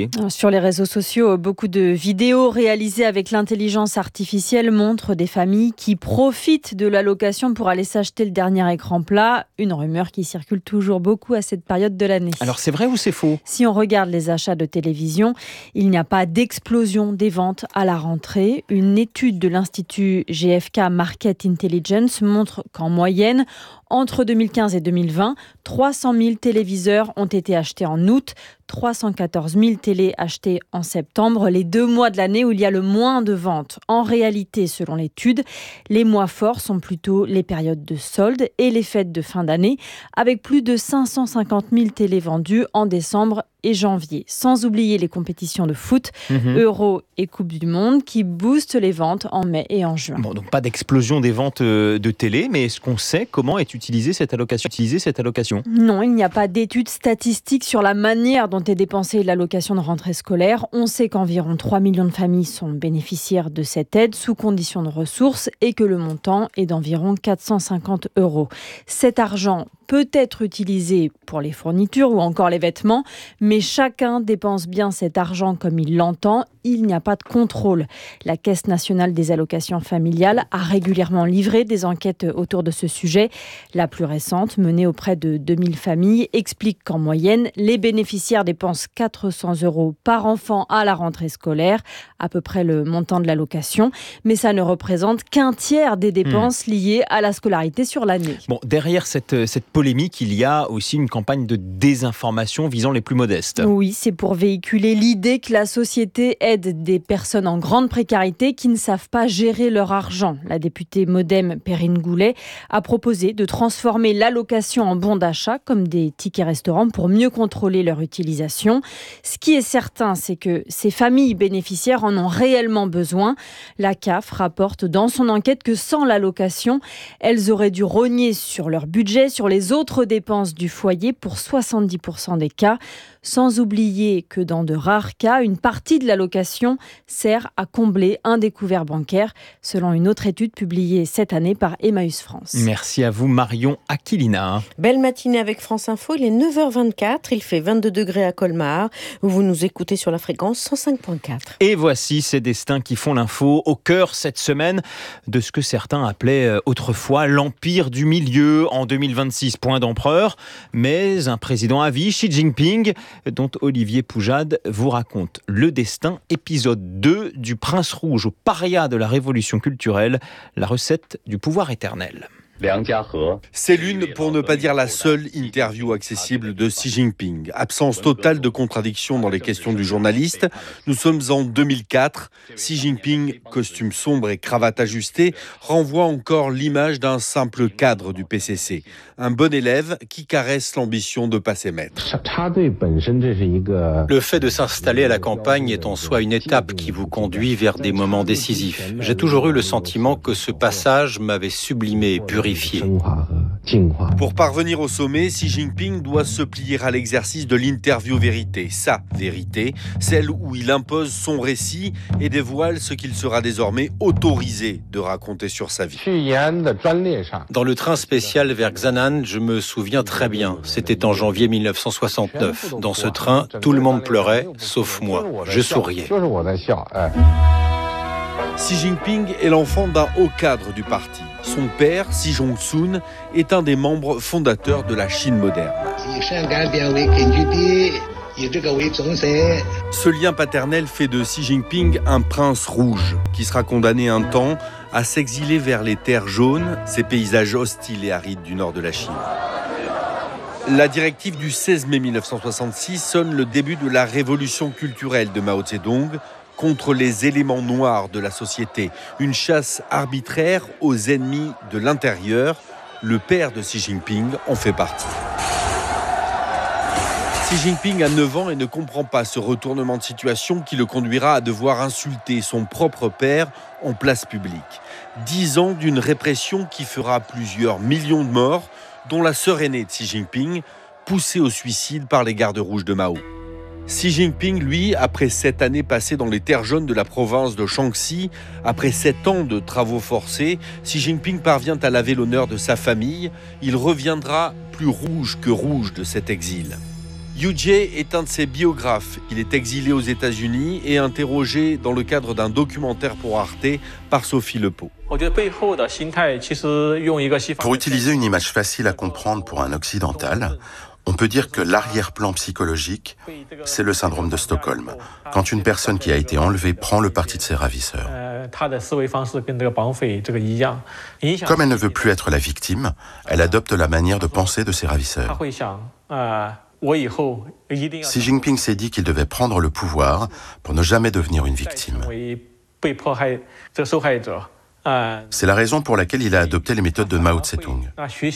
Sur les réseaux sociaux, beaucoup de vidéos réalisées avec l'intelligence artificielle montrent des familles qui profitent de l'allocation pour aller s'acheter le dernier écran plat. Une rumeur qui circule toujours beaucoup à cette période de l'année.
Alors c'est vrai ou c'est faux ?
Si on regarde les achats de télévision, il n'y a pas d'explosion des ventes à la rentrée. Une étude de l'Institut G F K Market Intelligence montre qu'en moyenne, entre deux mille quinze et deux mille vingt, trois cent mille téléviseurs ont été achetés en août, trois cent quatorze mille télés achetées en septembre, les deux mois de l'année où il y a le moins de ventes. En réalité, selon l'étude, les mois forts sont plutôt les périodes de soldes et les fêtes de fin d'année, avec plus de cinq cent cinquante mille télés vendues en décembre et janvier. Sans oublier les compétitions de foot, mmh. Euro et Coupe du Monde, qui boostent les ventes en mai et en juin.
Bon, donc pas d'explosion des ventes de télé, mais est-ce qu'on sait comment est utilisée cette allocation, utiliser cette allocation ?
Non, il n'y a pas d'études statistiques sur la manière dont est dépensée l'allocation de rentrée scolaire. On sait qu'environ trois millions de familles sont bénéficiaires de cette aide sous condition de ressources et que le montant est d'environ quatre cent cinquante euros. Cet argent peut être utilisé pour les fournitures ou encore les vêtements, mais chacun dépense bien cet argent comme il l'entend. Il n'y a pas de contrôle. La Caisse nationale des allocations familiales a régulièrement livré des enquêtes autour de ce sujet. La plus récente, menée auprès de deux mille familles, explique qu'en moyenne, les bénéficiaires dépensent quatre cents euros par enfant à la rentrée scolaire, à peu près le montant de l'allocation, mais ça ne représente qu'un tiers des dépenses mmh. liées à la scolarité sur l'année.
Bon, derrière cette, cette polémique, il y a aussi une campagne de désinformation visant les plus modestes.
Oui, c'est pour véhiculer l'idée que la société aide des personnes en grande précarité qui ne savent pas gérer leur argent. La députée Modem Perrine Goulet a proposé de transformer l'allocation en bon d'achat comme des tickets restaurants pour mieux contrôler leur utilisation. Ce qui est certain, c'est que ces familles bénéficiaires en ont réellement besoin. La C A F rapporte dans son enquête que sans l'allocation, elles auraient dû rogner sur leur budget, sur les autres dépenses du foyer pour soixante-dix pour cent des cas. Sans oublier que dans de rares cas, une partie de l'allocation sert à combler un découvert bancaire, selon une autre étude publiée cette année par Emmaüs France.
Merci à vous Marion Aquilina.
Belle matinée avec France Info, il est neuf heures vingt-quatre, il fait vingt-deux degrés à Colmar, où vous nous écoutez sur la fréquence cent cinq virgule quatre.
Et voici ces destins qui font l'info, au cœur cette semaine de ce que certains appelaient autrefois l'empire du milieu. En deux mille vingt-six, point d'empereur, mais un président à vie, Xi Jinping, dont Olivier Poujade vous raconte le destin, épisode deux, du prince rouge au paria de la révolution culturelle, la recette du pouvoir éternel.
C'est l'une, pour ne pas dire la seule, interview accessible de Xi Jinping. Absence totale de contradiction dans les questions du journaliste. Nous sommes en deux mille quatre. Xi Jinping, costume sombre et cravate ajustée, renvoie encore l'image d'un simple cadre du P C C. Un bon élève qui caresse l'ambition de passer maître.
Le fait de s'installer à la campagne est en soi une étape qui vous conduit vers des moments décisifs. J'ai toujours eu le sentiment que ce passage m'avait sublimé et purifié.
Pour parvenir au sommet, Xi Jinping doit se plier à l'exercice de l'interview vérité, sa vérité, celle où il impose son récit et dévoile ce qu'il sera désormais autorisé de raconter sur sa vie.
Dans le train spécial vers Xianan, je me souviens très bien, c'était en janvier mille neuf cent soixante-neuf. Dans ce train, tout le monde pleurait, sauf moi. Je souriais.
Xi Jinping est l'enfant d'un haut cadre du parti. Son père, Xi Jong-sun, est un des membres fondateurs de la Chine moderne. Ce lien paternel fait de Xi Jinping un prince rouge qui sera condamné un temps à s'exiler vers les terres jaunes, ces paysages hostiles et arides du nord de la Chine. La directive du seize mai mille neuf cent soixante-six sonne le début de la révolution culturelle de Mao Zedong contre les éléments noirs de la société, une chasse arbitraire aux ennemis de l'intérieur. Le père de Xi Jinping en fait partie. Xi Jinping a neuf ans et ne comprend pas ce retournement de situation qui le conduira à devoir insulter son propre père en place publique. Dix ans d'une répression qui fera plusieurs millions de morts, dont la sœur aînée de Xi Jinping, poussés au suicide par les gardes rouges de Mao. Xi Jinping, lui, après sept années passées dans les terres jaunes de la province de Shaanxi, après sept ans de travaux forcés, Xi Jinping parvient à laver l'honneur de sa famille. Il reviendra plus rouge que rouge de cet exil. Yu Jie est un de ses biographes. Il est exilé aux États-Unis et interrogé dans le cadre d'un documentaire pour Arte par Sophie Lepeau.
Pour utiliser une image facile à comprendre pour un occidental, on peut dire que l'arrière-plan psychologique, c'est le syndrome de Stockholm, quand une personne qui a été enlevée prend le parti de ses ravisseurs. Comme elle ne veut plus être la victime, elle adopte la manière de penser de ses ravisseurs. Xi Jinping s'est dit qu'il devait prendre le pouvoir pour ne jamais devenir une victime. C'est la raison pour laquelle il a adopté les méthodes de Mao Tse-tung.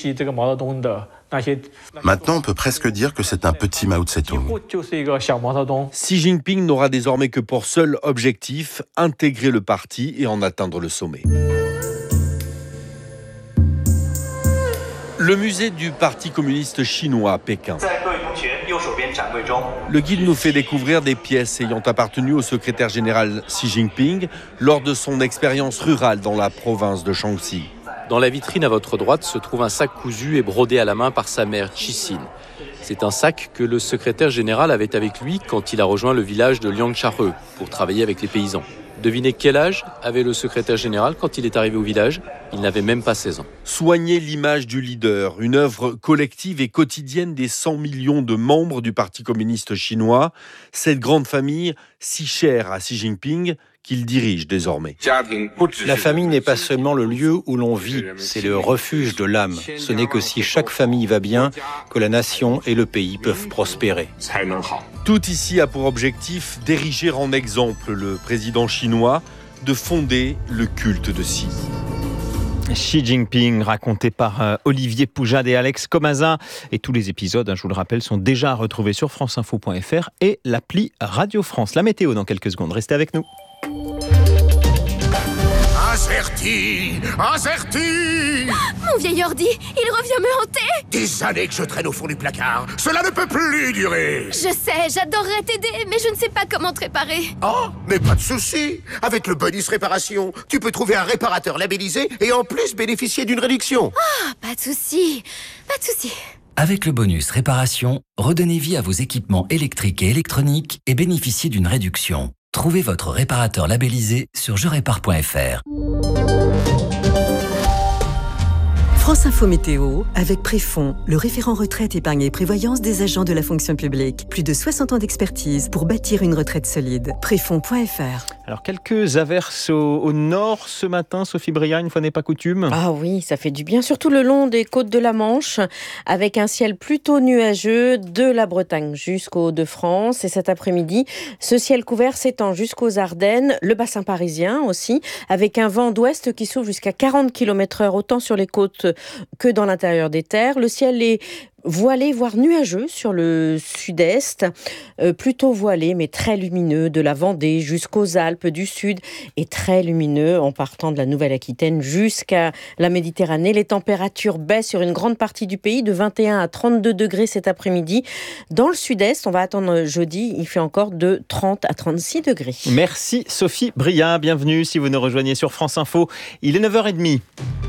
Maintenant, on peut presque dire que c'est un petit Mao Tse-tung.
Xi Jinping n'aura désormais que pour seul objectif intégrer le parti et en atteindre le sommet. Le musée du Parti communiste chinois à Pékin. Le guide nous fait découvrir des pièces ayant appartenu au secrétaire général Xi Jinping lors de son expérience rurale dans la province de Shaanxi.
Dans la vitrine à votre droite se trouve un sac cousu et brodé à la main par sa mère, Cixin. C'est un sac que le secrétaire général avait avec lui quand il a rejoint le village de Liangsharhe pour travailler avec les paysans. Devinez quel âge avait le secrétaire général quand il est arrivé au village ? Il n'avait même pas seize ans.
Soigner l'image du leader, une œuvre collective et quotidienne des cent millions de membres du Parti communiste chinois, cette grande famille si chère à Xi Jinping qu'il dirige désormais.
La famille n'est pas seulement le lieu où l'on vit, c'est le refuge de l'âme. Ce n'est que si chaque famille va bien que la nation et le pays peuvent prospérer.
Tout ici a pour objectif d'ériger en exemple le président chinois, de fonder le culte de Xi.
Xi Jinping, raconté par euh, Olivier Poujade et Alex Comaza. Et tous les épisodes, hein, je vous le rappelle, sont déjà à retrouver sur franceinfo point f r et l'appli Radio France. La météo dans quelques secondes, restez avec nous.
Acerti, Acerti.
Mon vieil ordi, il revient me hanter.
Des années que je traîne au fond du placard. Cela ne peut plus durer.
Je sais, j'adorerais t'aider, mais je ne sais pas comment te réparer.
Oh, mais pas de souci. Avec le bonus réparation, tu peux trouver un réparateur labellisé et en plus bénéficier d'une réduction.
Ah, pas de souci, pas de souci.
Avec le bonus réparation, redonnez vie à vos équipements électriques et électroniques et bénéficiez d'une réduction. Trouvez votre réparateur labellisé sur je répare point f r.
France Info Météo avec Préfond, le référent retraite, épargne et prévoyance des agents de la fonction publique. Plus de soixante ans d'expertise pour bâtir une retraite solide. Préfond point f r.
Alors, quelques averses au, au nord ce matin, Sophie Bria, une fois n'est pas coutume.
Ah oui, ça fait du bien, surtout le long des côtes de la Manche, avec un ciel plutôt nuageux de la Bretagne jusqu'aux Hauts-de-France. Et cet après-midi, ce ciel couvert s'étend jusqu'aux Ardennes, le bassin parisien aussi, avec un vent d'ouest qui souffle jusqu'à quarante kilomètres heure, autant sur les côtes que dans l'intérieur des terres. Le ciel est voilé, voire nuageux sur le sud-est, euh, plutôt voilé mais très lumineux de la Vendée jusqu'aux Alpes du Sud et très lumineux en partant de la Nouvelle-Aquitaine jusqu'à la Méditerranée. Les températures baissent sur une grande partie du pays de vingt et un à trente-deux degrés cet après-midi. Dans le sud-est, on va attendre jeudi, il fait encore de trente à trente-six degrés.
Merci Sophie Bria, bienvenue si vous nous rejoignez sur France Info. Il est neuf heures trente.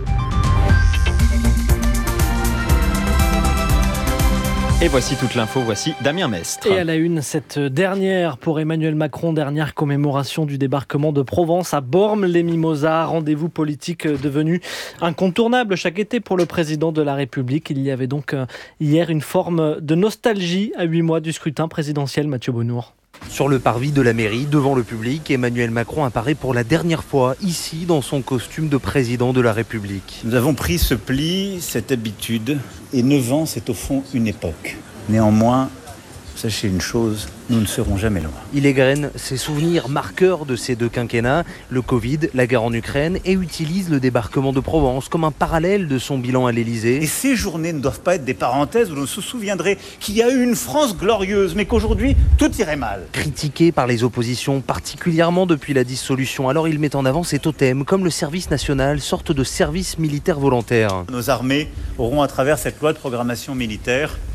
Et voici toute l'info, voici Damien Mestre.
Et à la une, cette dernière pour Emmanuel Macron, dernière commémoration du débarquement de Provence à Bormes-les-Mimosas, rendez-vous politique devenu incontournable chaque été pour le président de la République. Il y avait donc hier une forme de nostalgie à huit mois du scrutin présidentiel, Mathieu Bonnour.
Sur le parvis de la mairie, devant le public, Emmanuel Macron apparaît pour la dernière fois ici dans son costume de président de la République.
Nous avons pris ce pli, cette habitude, et neuf ans, c'est au fond une époque. Néanmoins, sachez une chose, nous ne serons jamais loin.
Il égrène ses souvenirs marqueurs de ces deux quinquennats, le Covid, la guerre en Ukraine, et utilise le débarquement de Provence comme un parallèle de son bilan à l'Élysée.
Et ces journées ne doivent pas être des parenthèses où l'on se souviendrait qu'il y a eu une France glorieuse, mais qu'aujourd'hui, tout irait mal.
Critiqué par les oppositions, particulièrement depuis la dissolution, alors il met en avant ses totems, comme le service national, sorte de service militaire volontaire.
Nos armées auront, à travers cette loi de programmation militaire,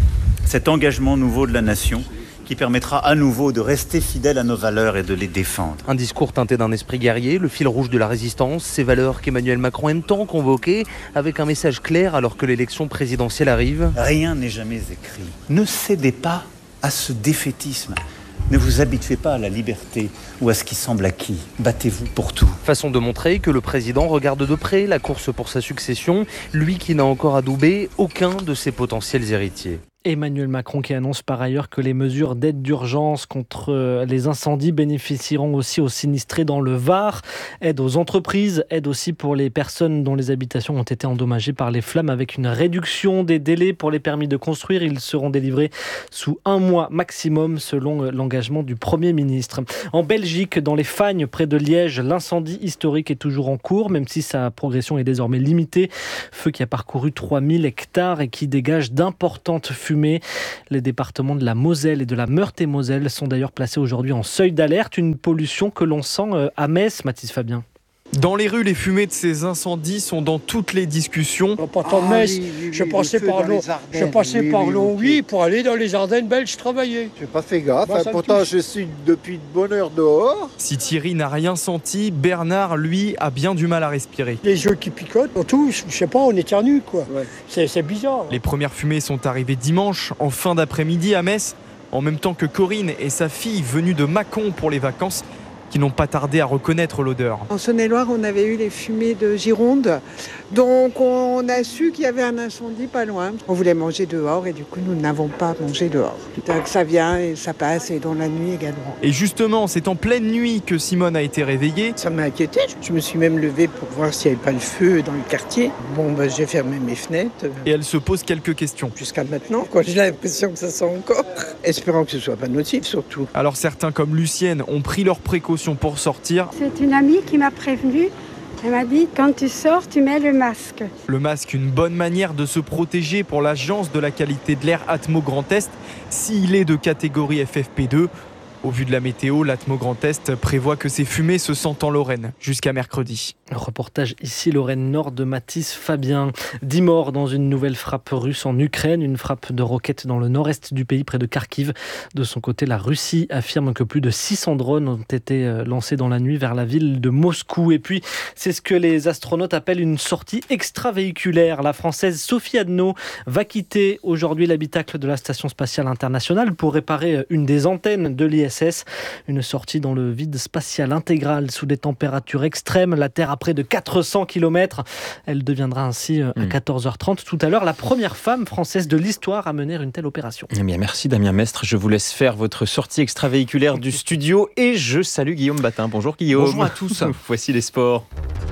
cet engagement nouveau de la nation qui permettra à nouveau de rester fidèle à nos valeurs et de les défendre.
Un discours teinté d'un esprit guerrier, le fil rouge de la résistance, ces valeurs qu'Emmanuel Macron aime tant convoquer, avec un message clair alors que l'élection présidentielle arrive.
Rien n'est jamais écrit. Ne cédez pas à ce défaitisme. Ne vous habituez pas à la liberté ou à ce qui semble acquis. Battez-vous pour tout.
Façon de montrer que le président regarde de près la course pour sa succession, lui qui n'a encore adoubé aucun de ses potentiels héritiers. Emmanuel Macron qui annonce par ailleurs que les mesures d'aide d'urgence contre les incendies bénéficieront aussi aux sinistrés dans le Var. Aide aux entreprises, aide aussi pour les personnes dont les habitations ont été endommagées par les flammes avec une réduction des délais pour les permis de construire. Ils seront délivrés sous un mois maximum selon l'engagement du Premier ministre. En Belgique, dans les Fagnes, près de Liège, l'incendie historique est toujours en cours, même si sa progression est désormais limitée. Feu qui a parcouru trois mille hectares et qui dégage d'importantes fumées. Les départements de la Moselle et de la Meurthe-et-Moselle sont d'ailleurs placés aujourd'hui en seuil d'alerte, une pollution que l'on sent à Metz, Mathis Fabien.
Dans les rues, les fumées de ces incendies sont dans toutes les discussions.
Pas tant de Metz, je passais par l'eau, je passais oui, par l'eau, oui, pour aller dans les Ardennes belges travailler.
J'ai pas fait gaffe, bah, hein, pourtant je suis depuis de bonne heure dehors.
Si Thierry n'a rien senti, Bernard, lui, a bien du mal à respirer.
Les yeux qui picotent, on touche, je sais pas, on éternue quoi. Ouais. C'est, c'est bizarre.
Les premières fumées sont arrivées dimanche, en fin d'après-midi à Metz, en même temps que Corinne et sa fille venues de Mâcon pour les vacances, qui n'ont pas tardé à reconnaître l'odeur.
En Saône-et-Loire, on avait eu les fumées de Gironde, donc on a su qu'il y avait un incendie pas loin. On voulait manger dehors et du coup, nous n'avons pas mangé dehors. Donc ça vient et ça passe et dans la nuit également.
Et justement, c'est en pleine nuit que Simone a été réveillée.
Ça m'a inquiétée. Je me suis même levée pour voir s'il n'y avait pas le feu dans le quartier. Bon, ben, j'ai fermé mes fenêtres.
Et elle se pose quelques questions.
Jusqu'à maintenant, quoi, j'ai l'impression que ça sent encore. Espérons que ce ne soit pas nocif, surtout.
Alors certains, comme Lucienne, ont pris leurs précautions pour sortir.
C'est une amie qui m'a prévenue. Elle m'a dit, quand tu sors, tu mets le masque.
Le masque, une bonne manière de se protéger pour l'Agence de la qualité de l'air Atmo Grand Est, s'il est de catégorie F F P deux. Au vu de la météo, l'Atmo Grand Est prévoit que ces fumées se sentent en Lorraine jusqu'à mercredi.
Reportage ici Lorraine Nord de Mathis Fabien. dix morts dans une nouvelle frappe russe en Ukraine, une frappe de roquettes dans le nord-est du pays près de Kharkiv. De son côté, la Russie affirme que plus de six cents drones ont été lancés dans la nuit vers la ville de Moscou. Et puis, c'est ce que les astronautes appellent une sortie extravéhiculaire. La Française Sophie Adno va quitter aujourd'hui l'habitacle de la Station spatiale internationale pour réparer une des antennes de l'I S S. Une sortie dans le vide spatial intégral sous des températures extrêmes. La Terre à près de quatre cents kilomètres. Elle deviendra ainsi à quatorze heures trente tout à l'heure la première femme française de l'histoire à mener une telle opération.
Eh bien, merci Damien Mestre. Je vous laisse faire votre sortie extravéhiculaire du studio et je salue Guillaume Batin. Bonjour Guillaume.
Bonjour à tous.
Voici les sports.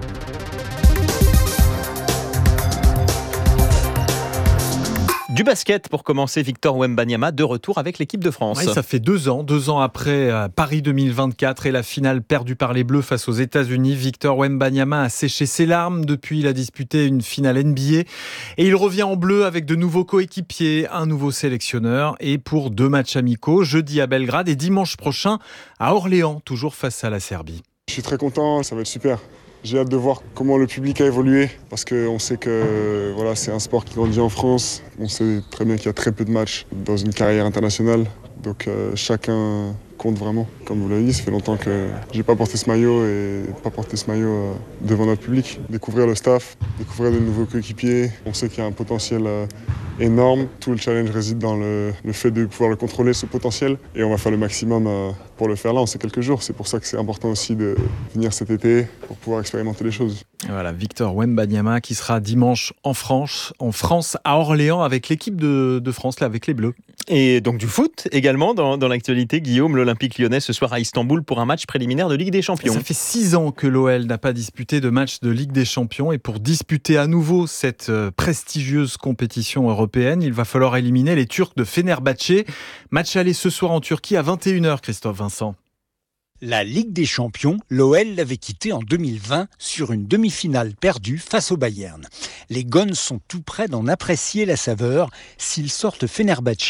Du basket pour commencer, Victor Wembanyama de retour avec l'équipe de France.
Oui, ça fait deux ans, deux ans après euh, Paris deux mille vingt-quatre et la finale perdue par les Bleus face aux États-Unis. Victor Wembanyama a séché ses larmes depuis. Il a disputé une finale N B A et il revient en bleu avec de nouveaux coéquipiers, un nouveau sélectionneur et pour deux matchs amicaux, jeudi à Belgrade et dimanche prochain à Orléans, toujours face à la Serbie.
Je suis très content, ça va être super. J'ai hâte de voir comment le public a évolué parce qu'on sait que voilà, c'est un sport qui grandit en France. On sait très bien qu'il y a très peu de matchs dans une carrière internationale. Donc euh, chacun compte vraiment. Comme vous l'avez dit, ça fait longtemps que j'ai pas porté ce maillot et pas porté ce maillot euh, devant notre public. Découvrir le staff, découvrir de nouveaux coéquipiers. On sait qu'il y a un potentiel euh, énorme. Tout le challenge réside dans le, le fait de pouvoir le contrôler, ce potentiel. Et on va faire le maximum euh, pour le faire là. On sait quelques jours. C'est pour ça que c'est important aussi de venir cet été pour pouvoir expérimenter les choses.
Voilà, Victor Wembanyama qui sera dimanche en France, en France à Orléans avec l'équipe de, de France, là, avec les Bleus.
Et donc du foot également dans, dans l'actualité. Guillaume, l'Olympique lyonnais ce soir à Istanbul pour un match préliminaire de Ligue des Champions.
Ça fait six ans que l'O L n'a pas disputé de match de Ligue des Champions et pour disputer à nouveau cette prestigieuse compétition européenne, il va falloir éliminer les Turcs de Fenerbahçe. Match aller ce soir en Turquie à vingt et une heures, Christophe Vincent.
La Ligue des Champions, l'O L l'avait quitté en deux mille vingt sur une demi-finale perdue face au Bayern. Les Gones sont tout près d'en apprécier la saveur s'ils sortent Fenerbahçe,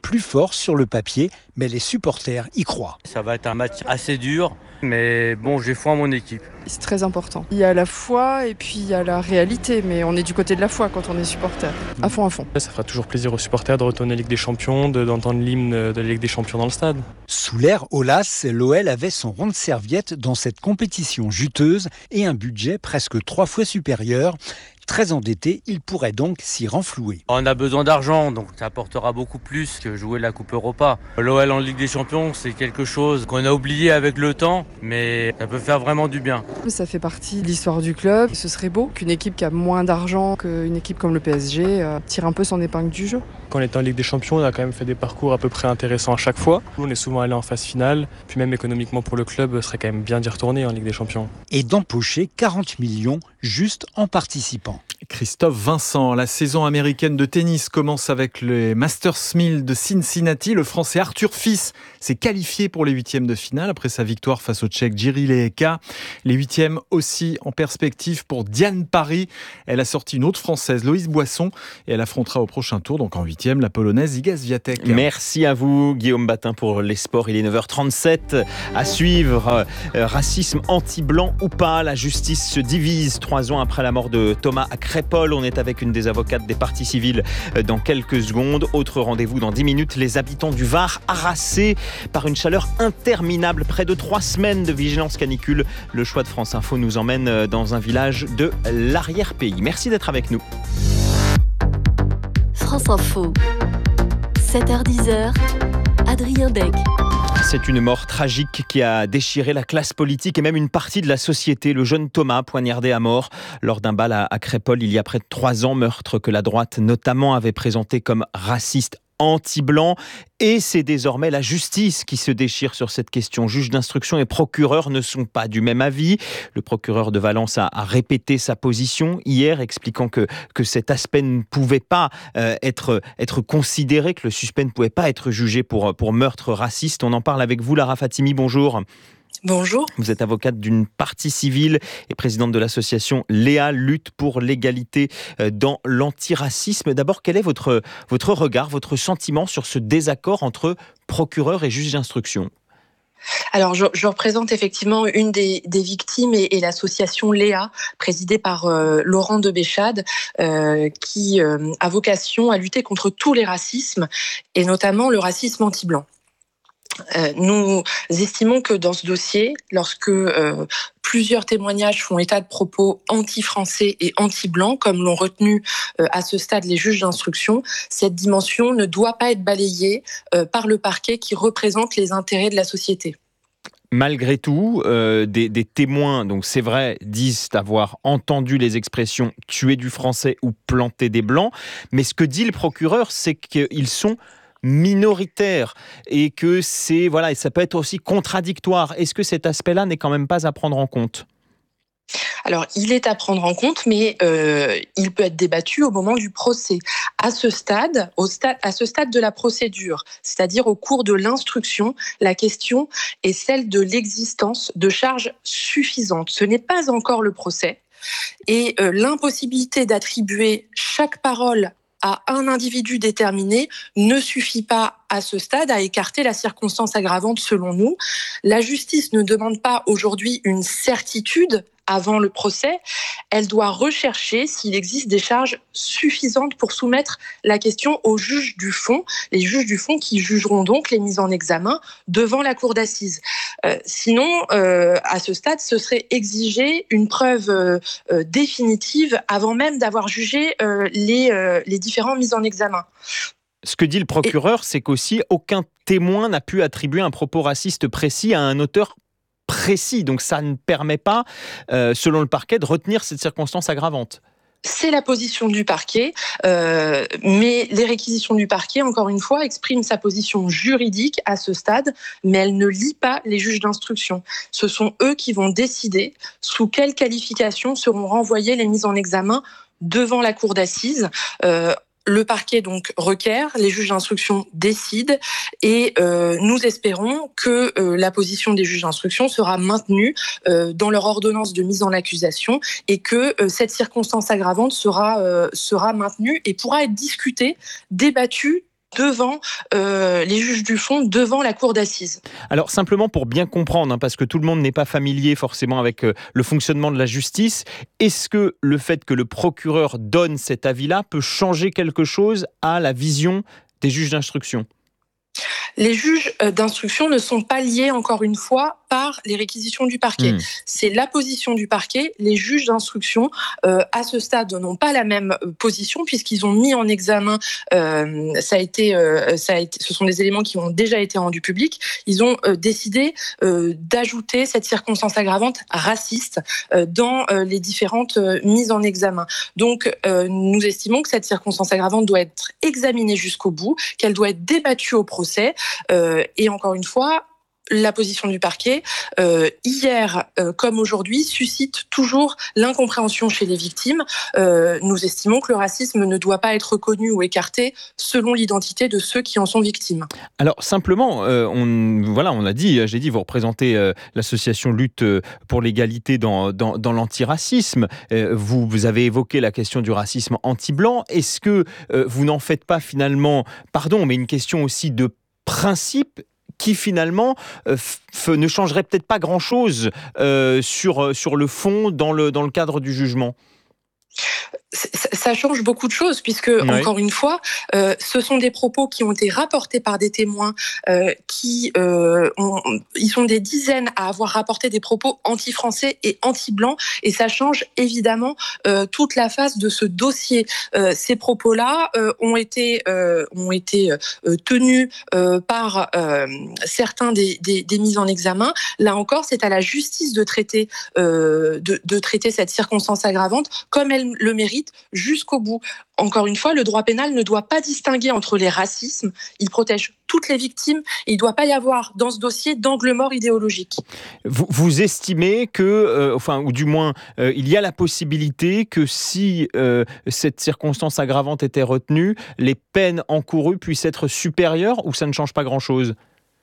plus fort sur le papier, mais les supporters y croient.
Ça va être un match assez dur, mais bon, j'ai foi en mon équipe.
C'est très important. Il y a la foi et puis il y a la réalité, mais on est du côté de la foi quand on est supporter. À fond, à fond.
Ça fera toujours plaisir aux supporters de retourner en Ligue des Champions, de, d'entendre l'hymne de la Ligue des Champions dans le stade.
Sous l'ère Aulas, l'O L avait son rond de serviette dans cette compétition juteuse et un budget presque trois fois supérieur. Très endetté, il pourrait donc s'y renflouer.
On a besoin d'argent, donc ça apportera beaucoup plus que jouer la Coupe Europa. L'O L en Ligue des Champions, c'est quelque chose qu'on a oublié avec le temps, mais ça peut faire vraiment du bien.
Ça fait partie de l'histoire du club. Ce serait beau qu'une équipe qui a moins d'argent qu'une équipe comme le P S G euh, tire un peu son épingle du jeu.
Quand on était en Ligue des Champions, on a quand même fait des parcours à peu près intéressants à chaque fois. On est souvent allé en phase finale, puis même économiquement pour le club, ce serait quand même bien d'y retourner en Ligue des Champions.
Et d'empocher quarante millions juste en participant.
Christophe Vincent, la saison américaine de tennis commence avec les Masters mille de Cincinnati. Le Français Arthur Fils s'est qualifié pour les huitièmes de finale après sa victoire face au Tchèque Jiří Lehecka. Les huitièmes aussi en perspective pour Diane Parry. Elle a sorti une autre Française, Loïse Boisson, et elle affrontera au prochain tour, donc en huitième, la Polonaise Iga Swiatek.
Merci à vous, Guillaume Batin, pour les sports. Il est neuf heures trente-sept. À suivre, euh, racisme anti-blanc ou pas, la justice se divise trois ans après la mort de Thomas à Crépol. On est avec une des avocates des parties civiles dans quelques secondes. Autre rendez-vous dans dix minutes, les habitants du Var harassés par une chaleur interminable. Près de trois semaines de vigilance canicule. Le choix de France Info nous emmène dans un village de l'arrière-pays. Merci d'être avec nous.
France Info, sept heures dix, Adrien Beck.
C'est une mort tragique qui a déchiré la classe politique et même une partie de la société. Le jeune Thomas, poignardé à mort lors d'un bal à Crépol il y a près de trois ans, meurtre que la droite notamment avait présenté comme raciste anti-blanc. Et c'est désormais la justice qui se déchire sur cette question. Juge d'instruction et procureur ne sont pas du même avis. Le procureur de Valence a, a répété sa position hier, expliquant que, que cet aspect ne pouvait pas euh, être, être considéré, que le suspect ne pouvait pas être jugé pour, pour meurtre raciste. On en parle avec vous, Lara Fatimi. Bonjour.
Bonjour.
Vous êtes avocate d'une partie civile et présidente de l'association Léa Lutte pour l'égalité dans l'antiracisme. D'abord, quel est votre, votre regard, votre sentiment sur ce désaccord entre procureur et juge d'instruction ?
Alors, je, je représente effectivement une des, des victimes et, et l'association Léa, présidée par euh, Laurent de Béchade, euh, qui euh, a vocation à lutter contre tous les racismes et notamment le racisme anti-blanc. Euh, nous estimons que dans ce dossier, lorsque euh, plusieurs témoignages font état de propos anti-français et anti-blancs, comme l'ont retenu euh, à ce stade les juges d'instruction, cette dimension ne doit pas être balayée euh, par le parquet qui représente les intérêts de la société.
Malgré tout, euh, des, des témoins, donc c'est vrai, disent avoir entendu les expressions « tuer du français » ou « planter des blancs », mais ce que dit le procureur, c'est qu'ils sont minoritaire et que c'est voilà et ça peut être aussi contradictoire. Est-ce que cet aspect-là n'est quand même pas à prendre en compte ?
Alors, il est à prendre en compte, mais euh, il peut être débattu au moment du procès. À ce stade, au stade, à ce stade de la procédure, c'est-à-dire au cours de l'instruction, la question est celle de l'existence de charges suffisantes. Ce n'est pas encore le procès et euh, l'impossibilité d'attribuer chaque parole à un individu déterminé ne suffit pas à ce stade à écarter la circonstance aggravante selon nous. La justice ne demande pas aujourd'hui une certitude avant le procès, elle doit rechercher s'il existe des charges suffisantes pour soumettre la question aux juges du fond, les juges du fond qui jugeront donc les mises en examen devant la cour d'assises. Euh, sinon, euh, à ce stade, ce serait exiger une preuve euh, euh, définitive avant même d'avoir jugé euh, les, euh, les différents mises en examen.
Ce que dit le procureur, Et... c'est qu'aussi aucun témoin n'a pu attribuer un propos raciste précis à un auteur précis. Donc ça ne permet pas, euh, selon le parquet, de retenir cette circonstance aggravante.
C'est la position du parquet, euh, mais les réquisitions du parquet, encore une fois, expriment sa position juridique à ce stade, mais elle ne lie pas les juges d'instruction. Ce sont eux qui vont décider sous quelle qualification seront renvoyées les mises en examen devant la cour d'assises. Euh, Le parquet donc requiert, les juges d'instruction décident et euh, nous espérons que euh, la position des juges d'instruction sera maintenue euh, dans leur ordonnance de mise en accusation et que euh, cette circonstance aggravante sera, euh, sera maintenue et pourra être discutée, débattue devant euh, les juges du fond, devant la cour d'assises.
Alors simplement pour bien comprendre, hein, parce que tout le monde n'est pas familier forcément avec euh, le fonctionnement de la justice, est-ce que le fait que le procureur donne cet avis-là peut changer quelque chose à la vision des juges d'instruction ?
Les juges d'instruction ne sont pas liés, encore une fois, par les réquisitions du parquet. Mmh. C'est la position du parquet. Les juges d'instruction, euh, à ce stade, n'ont pas la même position puisqu'ils ont mis en examen, euh, ça a été, euh, ça a été, ce sont des éléments qui ont déjà été rendus publics, ils ont euh, décidé euh, d'ajouter cette circonstance aggravante raciste euh, dans euh, les différentes euh, mises en examen. Donc, euh, nous estimons que cette circonstance aggravante doit être examinée jusqu'au bout, qu'elle doit être débattue au procès, euh, et encore une fois, la position du parquet, euh, hier euh, comme aujourd'hui, suscite toujours l'incompréhension chez les victimes. Euh, nous estimons que le racisme ne doit pas être reconnu ou écarté selon l'identité de ceux qui en sont victimes.
Alors simplement, euh, on, voilà, on a dit, j'ai dit, vous représentez euh, l'association Lutte pour l'égalité dans, dans, dans l'antiracisme. Euh, vous, vous avez évoqué la question du racisme anti-blanc. Est-ce que euh, vous n'en faites pas finalement, pardon, mais une question aussi de principe qui finalement euh, f- ne changerait peut-être pas grand-chose euh, sur, sur le fond dans le, dans le cadre du jugement ?
Ça change beaucoup de choses puisque, oui. encore une fois, euh, ce sont des propos qui ont été rapportés par des témoins euh, qui, euh, ont, ils sont des dizaines à avoir rapporté des propos anti-français et anti-blancs et ça change évidemment euh, toute la face de ce dossier. Euh, ces propos-là euh, ont été, euh, ont été euh, tenus euh, par euh, certains des, des, des mises en examen. Là encore, c'est à la justice de traiter, euh, de, de traiter cette circonstance aggravante comme elle le mérite jusqu'au bout. Encore une fois, le droit pénal ne doit pas distinguer entre les racismes. Il protège toutes les victimes et il ne doit pas y avoir dans ce dossier d'angle mort idéologique.
Vous, vous estimez que, euh, enfin, ou du moins, euh, il y a la possibilité que si euh, cette circonstance aggravante était retenue, les peines encourues puissent être supérieures ou ça ne change pas grand-chose ?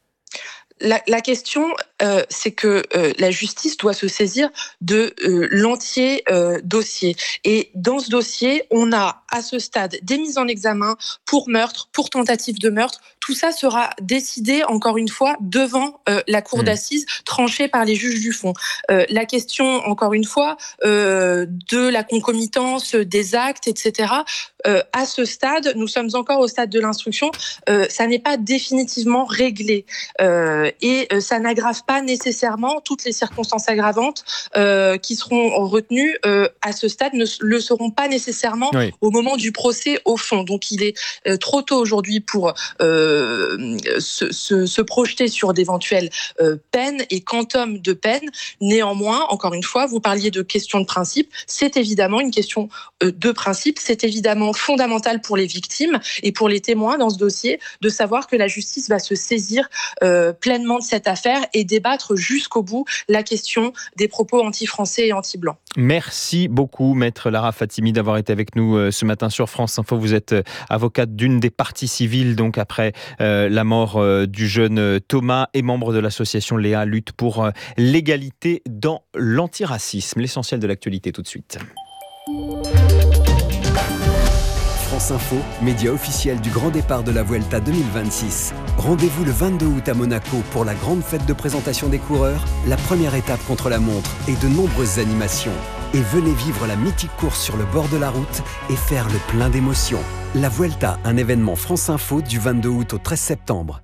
La, la question, euh, c'est que euh, la justice doit se saisir de euh, l'entier euh, dossier. Et dans ce dossier, on a à ce stade des mises en examen pour meurtre, pour tentative de meurtre. Tout ça sera décidé, encore une fois, devant euh, la cour mmh. d'assises, tranchée par les juges du fond. Euh, la question, encore une fois, euh, de la concomitance des actes, et cetera, euh, à ce stade, nous sommes encore au stade de l'instruction, euh, ça n'est pas définitivement réglé. Euh, et euh, ça n'aggrave pas nécessairement toutes les circonstances aggravantes euh, qui seront retenues euh, à ce stade, ne le seront pas nécessairement oui. au moment du procès au fond. Donc il est euh, trop tôt aujourd'hui pour euh, se, se, se projeter sur d'éventuelles euh, peines et quantum de peine. Néanmoins, encore une fois, vous parliez de questions de principe, c'est évidemment une question euh, de principe, c'est évidemment fondamental pour les victimes et pour les témoins dans ce dossier de savoir que la justice va se saisir euh, pleinement de cette affaire et débattre jusqu'au bout la question des propos anti-français et anti-blancs.
Merci beaucoup, Maître Lara Fatimi, d'avoir été avec nous ce matin sur France Info. Vous êtes avocate d'une des parties civiles, donc après euh, la mort euh, du jeune Thomas et membre de l'association Léa Lutte pour euh, l'égalité dans l'antiracisme. L'essentiel de l'actualité tout de suite.
France Info, média officiel du grand départ de la Vuelta deux mille vingt-six. Rendez-vous le vingt-deux août à Monaco pour la grande fête de présentation des coureurs, la première étape contre la montre et de nombreuses animations. Et venez vivre la mythique course sur le bord de la route et faire le plein d'émotions. La Vuelta, un événement France Info du vingt-deux août au treize septembre.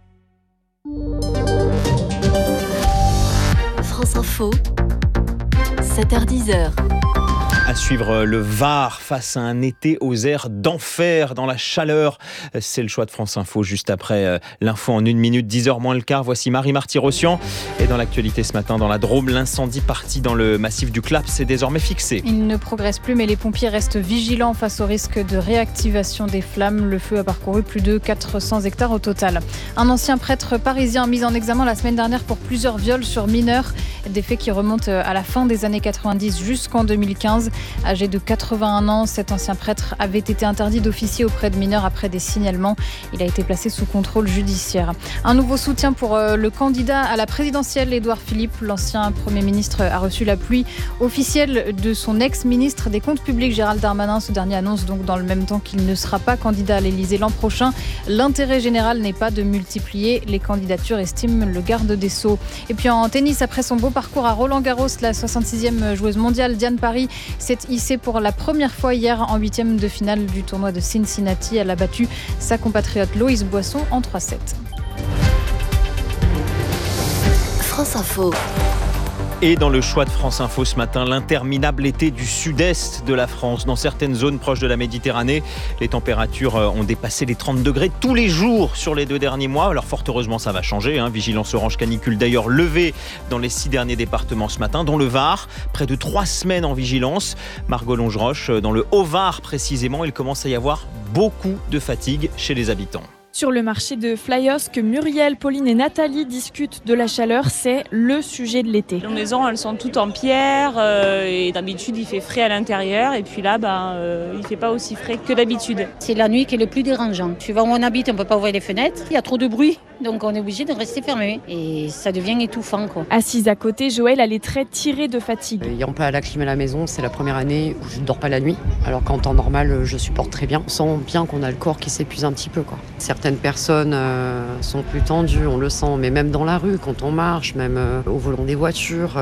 France Info, sept heures dix.
À suivre le Var face à un été aux airs d'enfer dans la chaleur. C'est le choix de France Info juste après l'info en une minute, dix heures moins le quart. Voici Marie Marty-Rossian. Et dans l'actualité ce matin, dans la Drôme, l'incendie parti dans le massif du Claps est désormais fixé.
Il ne progresse plus, mais les pompiers restent vigilants face au risque de réactivation des flammes. Le feu a parcouru plus de quatre cents hectares au total. Un ancien prêtre parisien mis en examen la semaine dernière pour plusieurs viols sur mineurs. Des faits qui remontent à la fin des années quatre-vingt-dix jusqu'en deux mille quinze. Âgé de quatre-vingt-un ans, cet ancien prêtre avait été interdit d'officier auprès de mineurs après des signalements. Il a été placé sous contrôle judiciaire. Un nouveau soutien pour le candidat à la présidentielle, Édouard Philippe. L'ancien Premier ministre a reçu l'appui officiel de son ex-ministre des Comptes publics, Gérald Darmanin. Ce dernier annonce donc dans le même temps qu'il ne sera pas candidat à l'Élysée l'an prochain. L'intérêt général n'est pas de multiplier les candidatures, estime le garde des Sceaux. Et puis en tennis, après son beau parcours à Roland-Garros, la soixante-sixième joueuse mondiale Diane Parry s'est hissée pour la première fois hier en huitième de finale du tournoi de Cincinnati. Elle a battu sa compatriote Loïs Boisson en trois sept.
France Info.
Et dans le choix de France Info ce matin, l'interminable été du sud-est de la France. Dans certaines zones proches de la Méditerranée, les températures ont dépassé les trente degrés tous les jours sur les deux derniers mois. Alors fort heureusement, ça va changer. Hein. Vigilance orange canicule d'ailleurs levée dans les six derniers départements ce matin, dont le Var. Près de trois semaines en vigilance. Margot Longeroche, dans le Haut-Var précisément, il commence à y avoir beaucoup de fatigue chez les habitants.
Sur le marché de Flyosque, Muriel, Pauline et Nathalie discutent de la chaleur. C'est le sujet de l'été.
Les maisons, elles sont toutes en pierre euh, et d'habitude, il fait frais à l'intérieur. Et puis là, ben, euh, il ne fait pas aussi frais que d'habitude.
C'est la nuit qui est le plus dérangeant. Suivant où on habite, on ne peut pas ouvrir les fenêtres. Il y a trop de bruit, donc on est obligé de rester fermé. Et ça devient étouffant, quoi.
Assise à côté, Joël a les traits tirés de fatigue.
Ayant pas la clim à la maison, c'est la première année où je ne dors pas la nuit. Alors qu'en temps normal, je supporte très bien. On sent bien qu'on a le corps qui s'épuise un petit peu, quoi. Certaines personnes euh, sont plus tendues, on le sent, mais même dans la rue, quand on marche, même euh, au volant des voitures,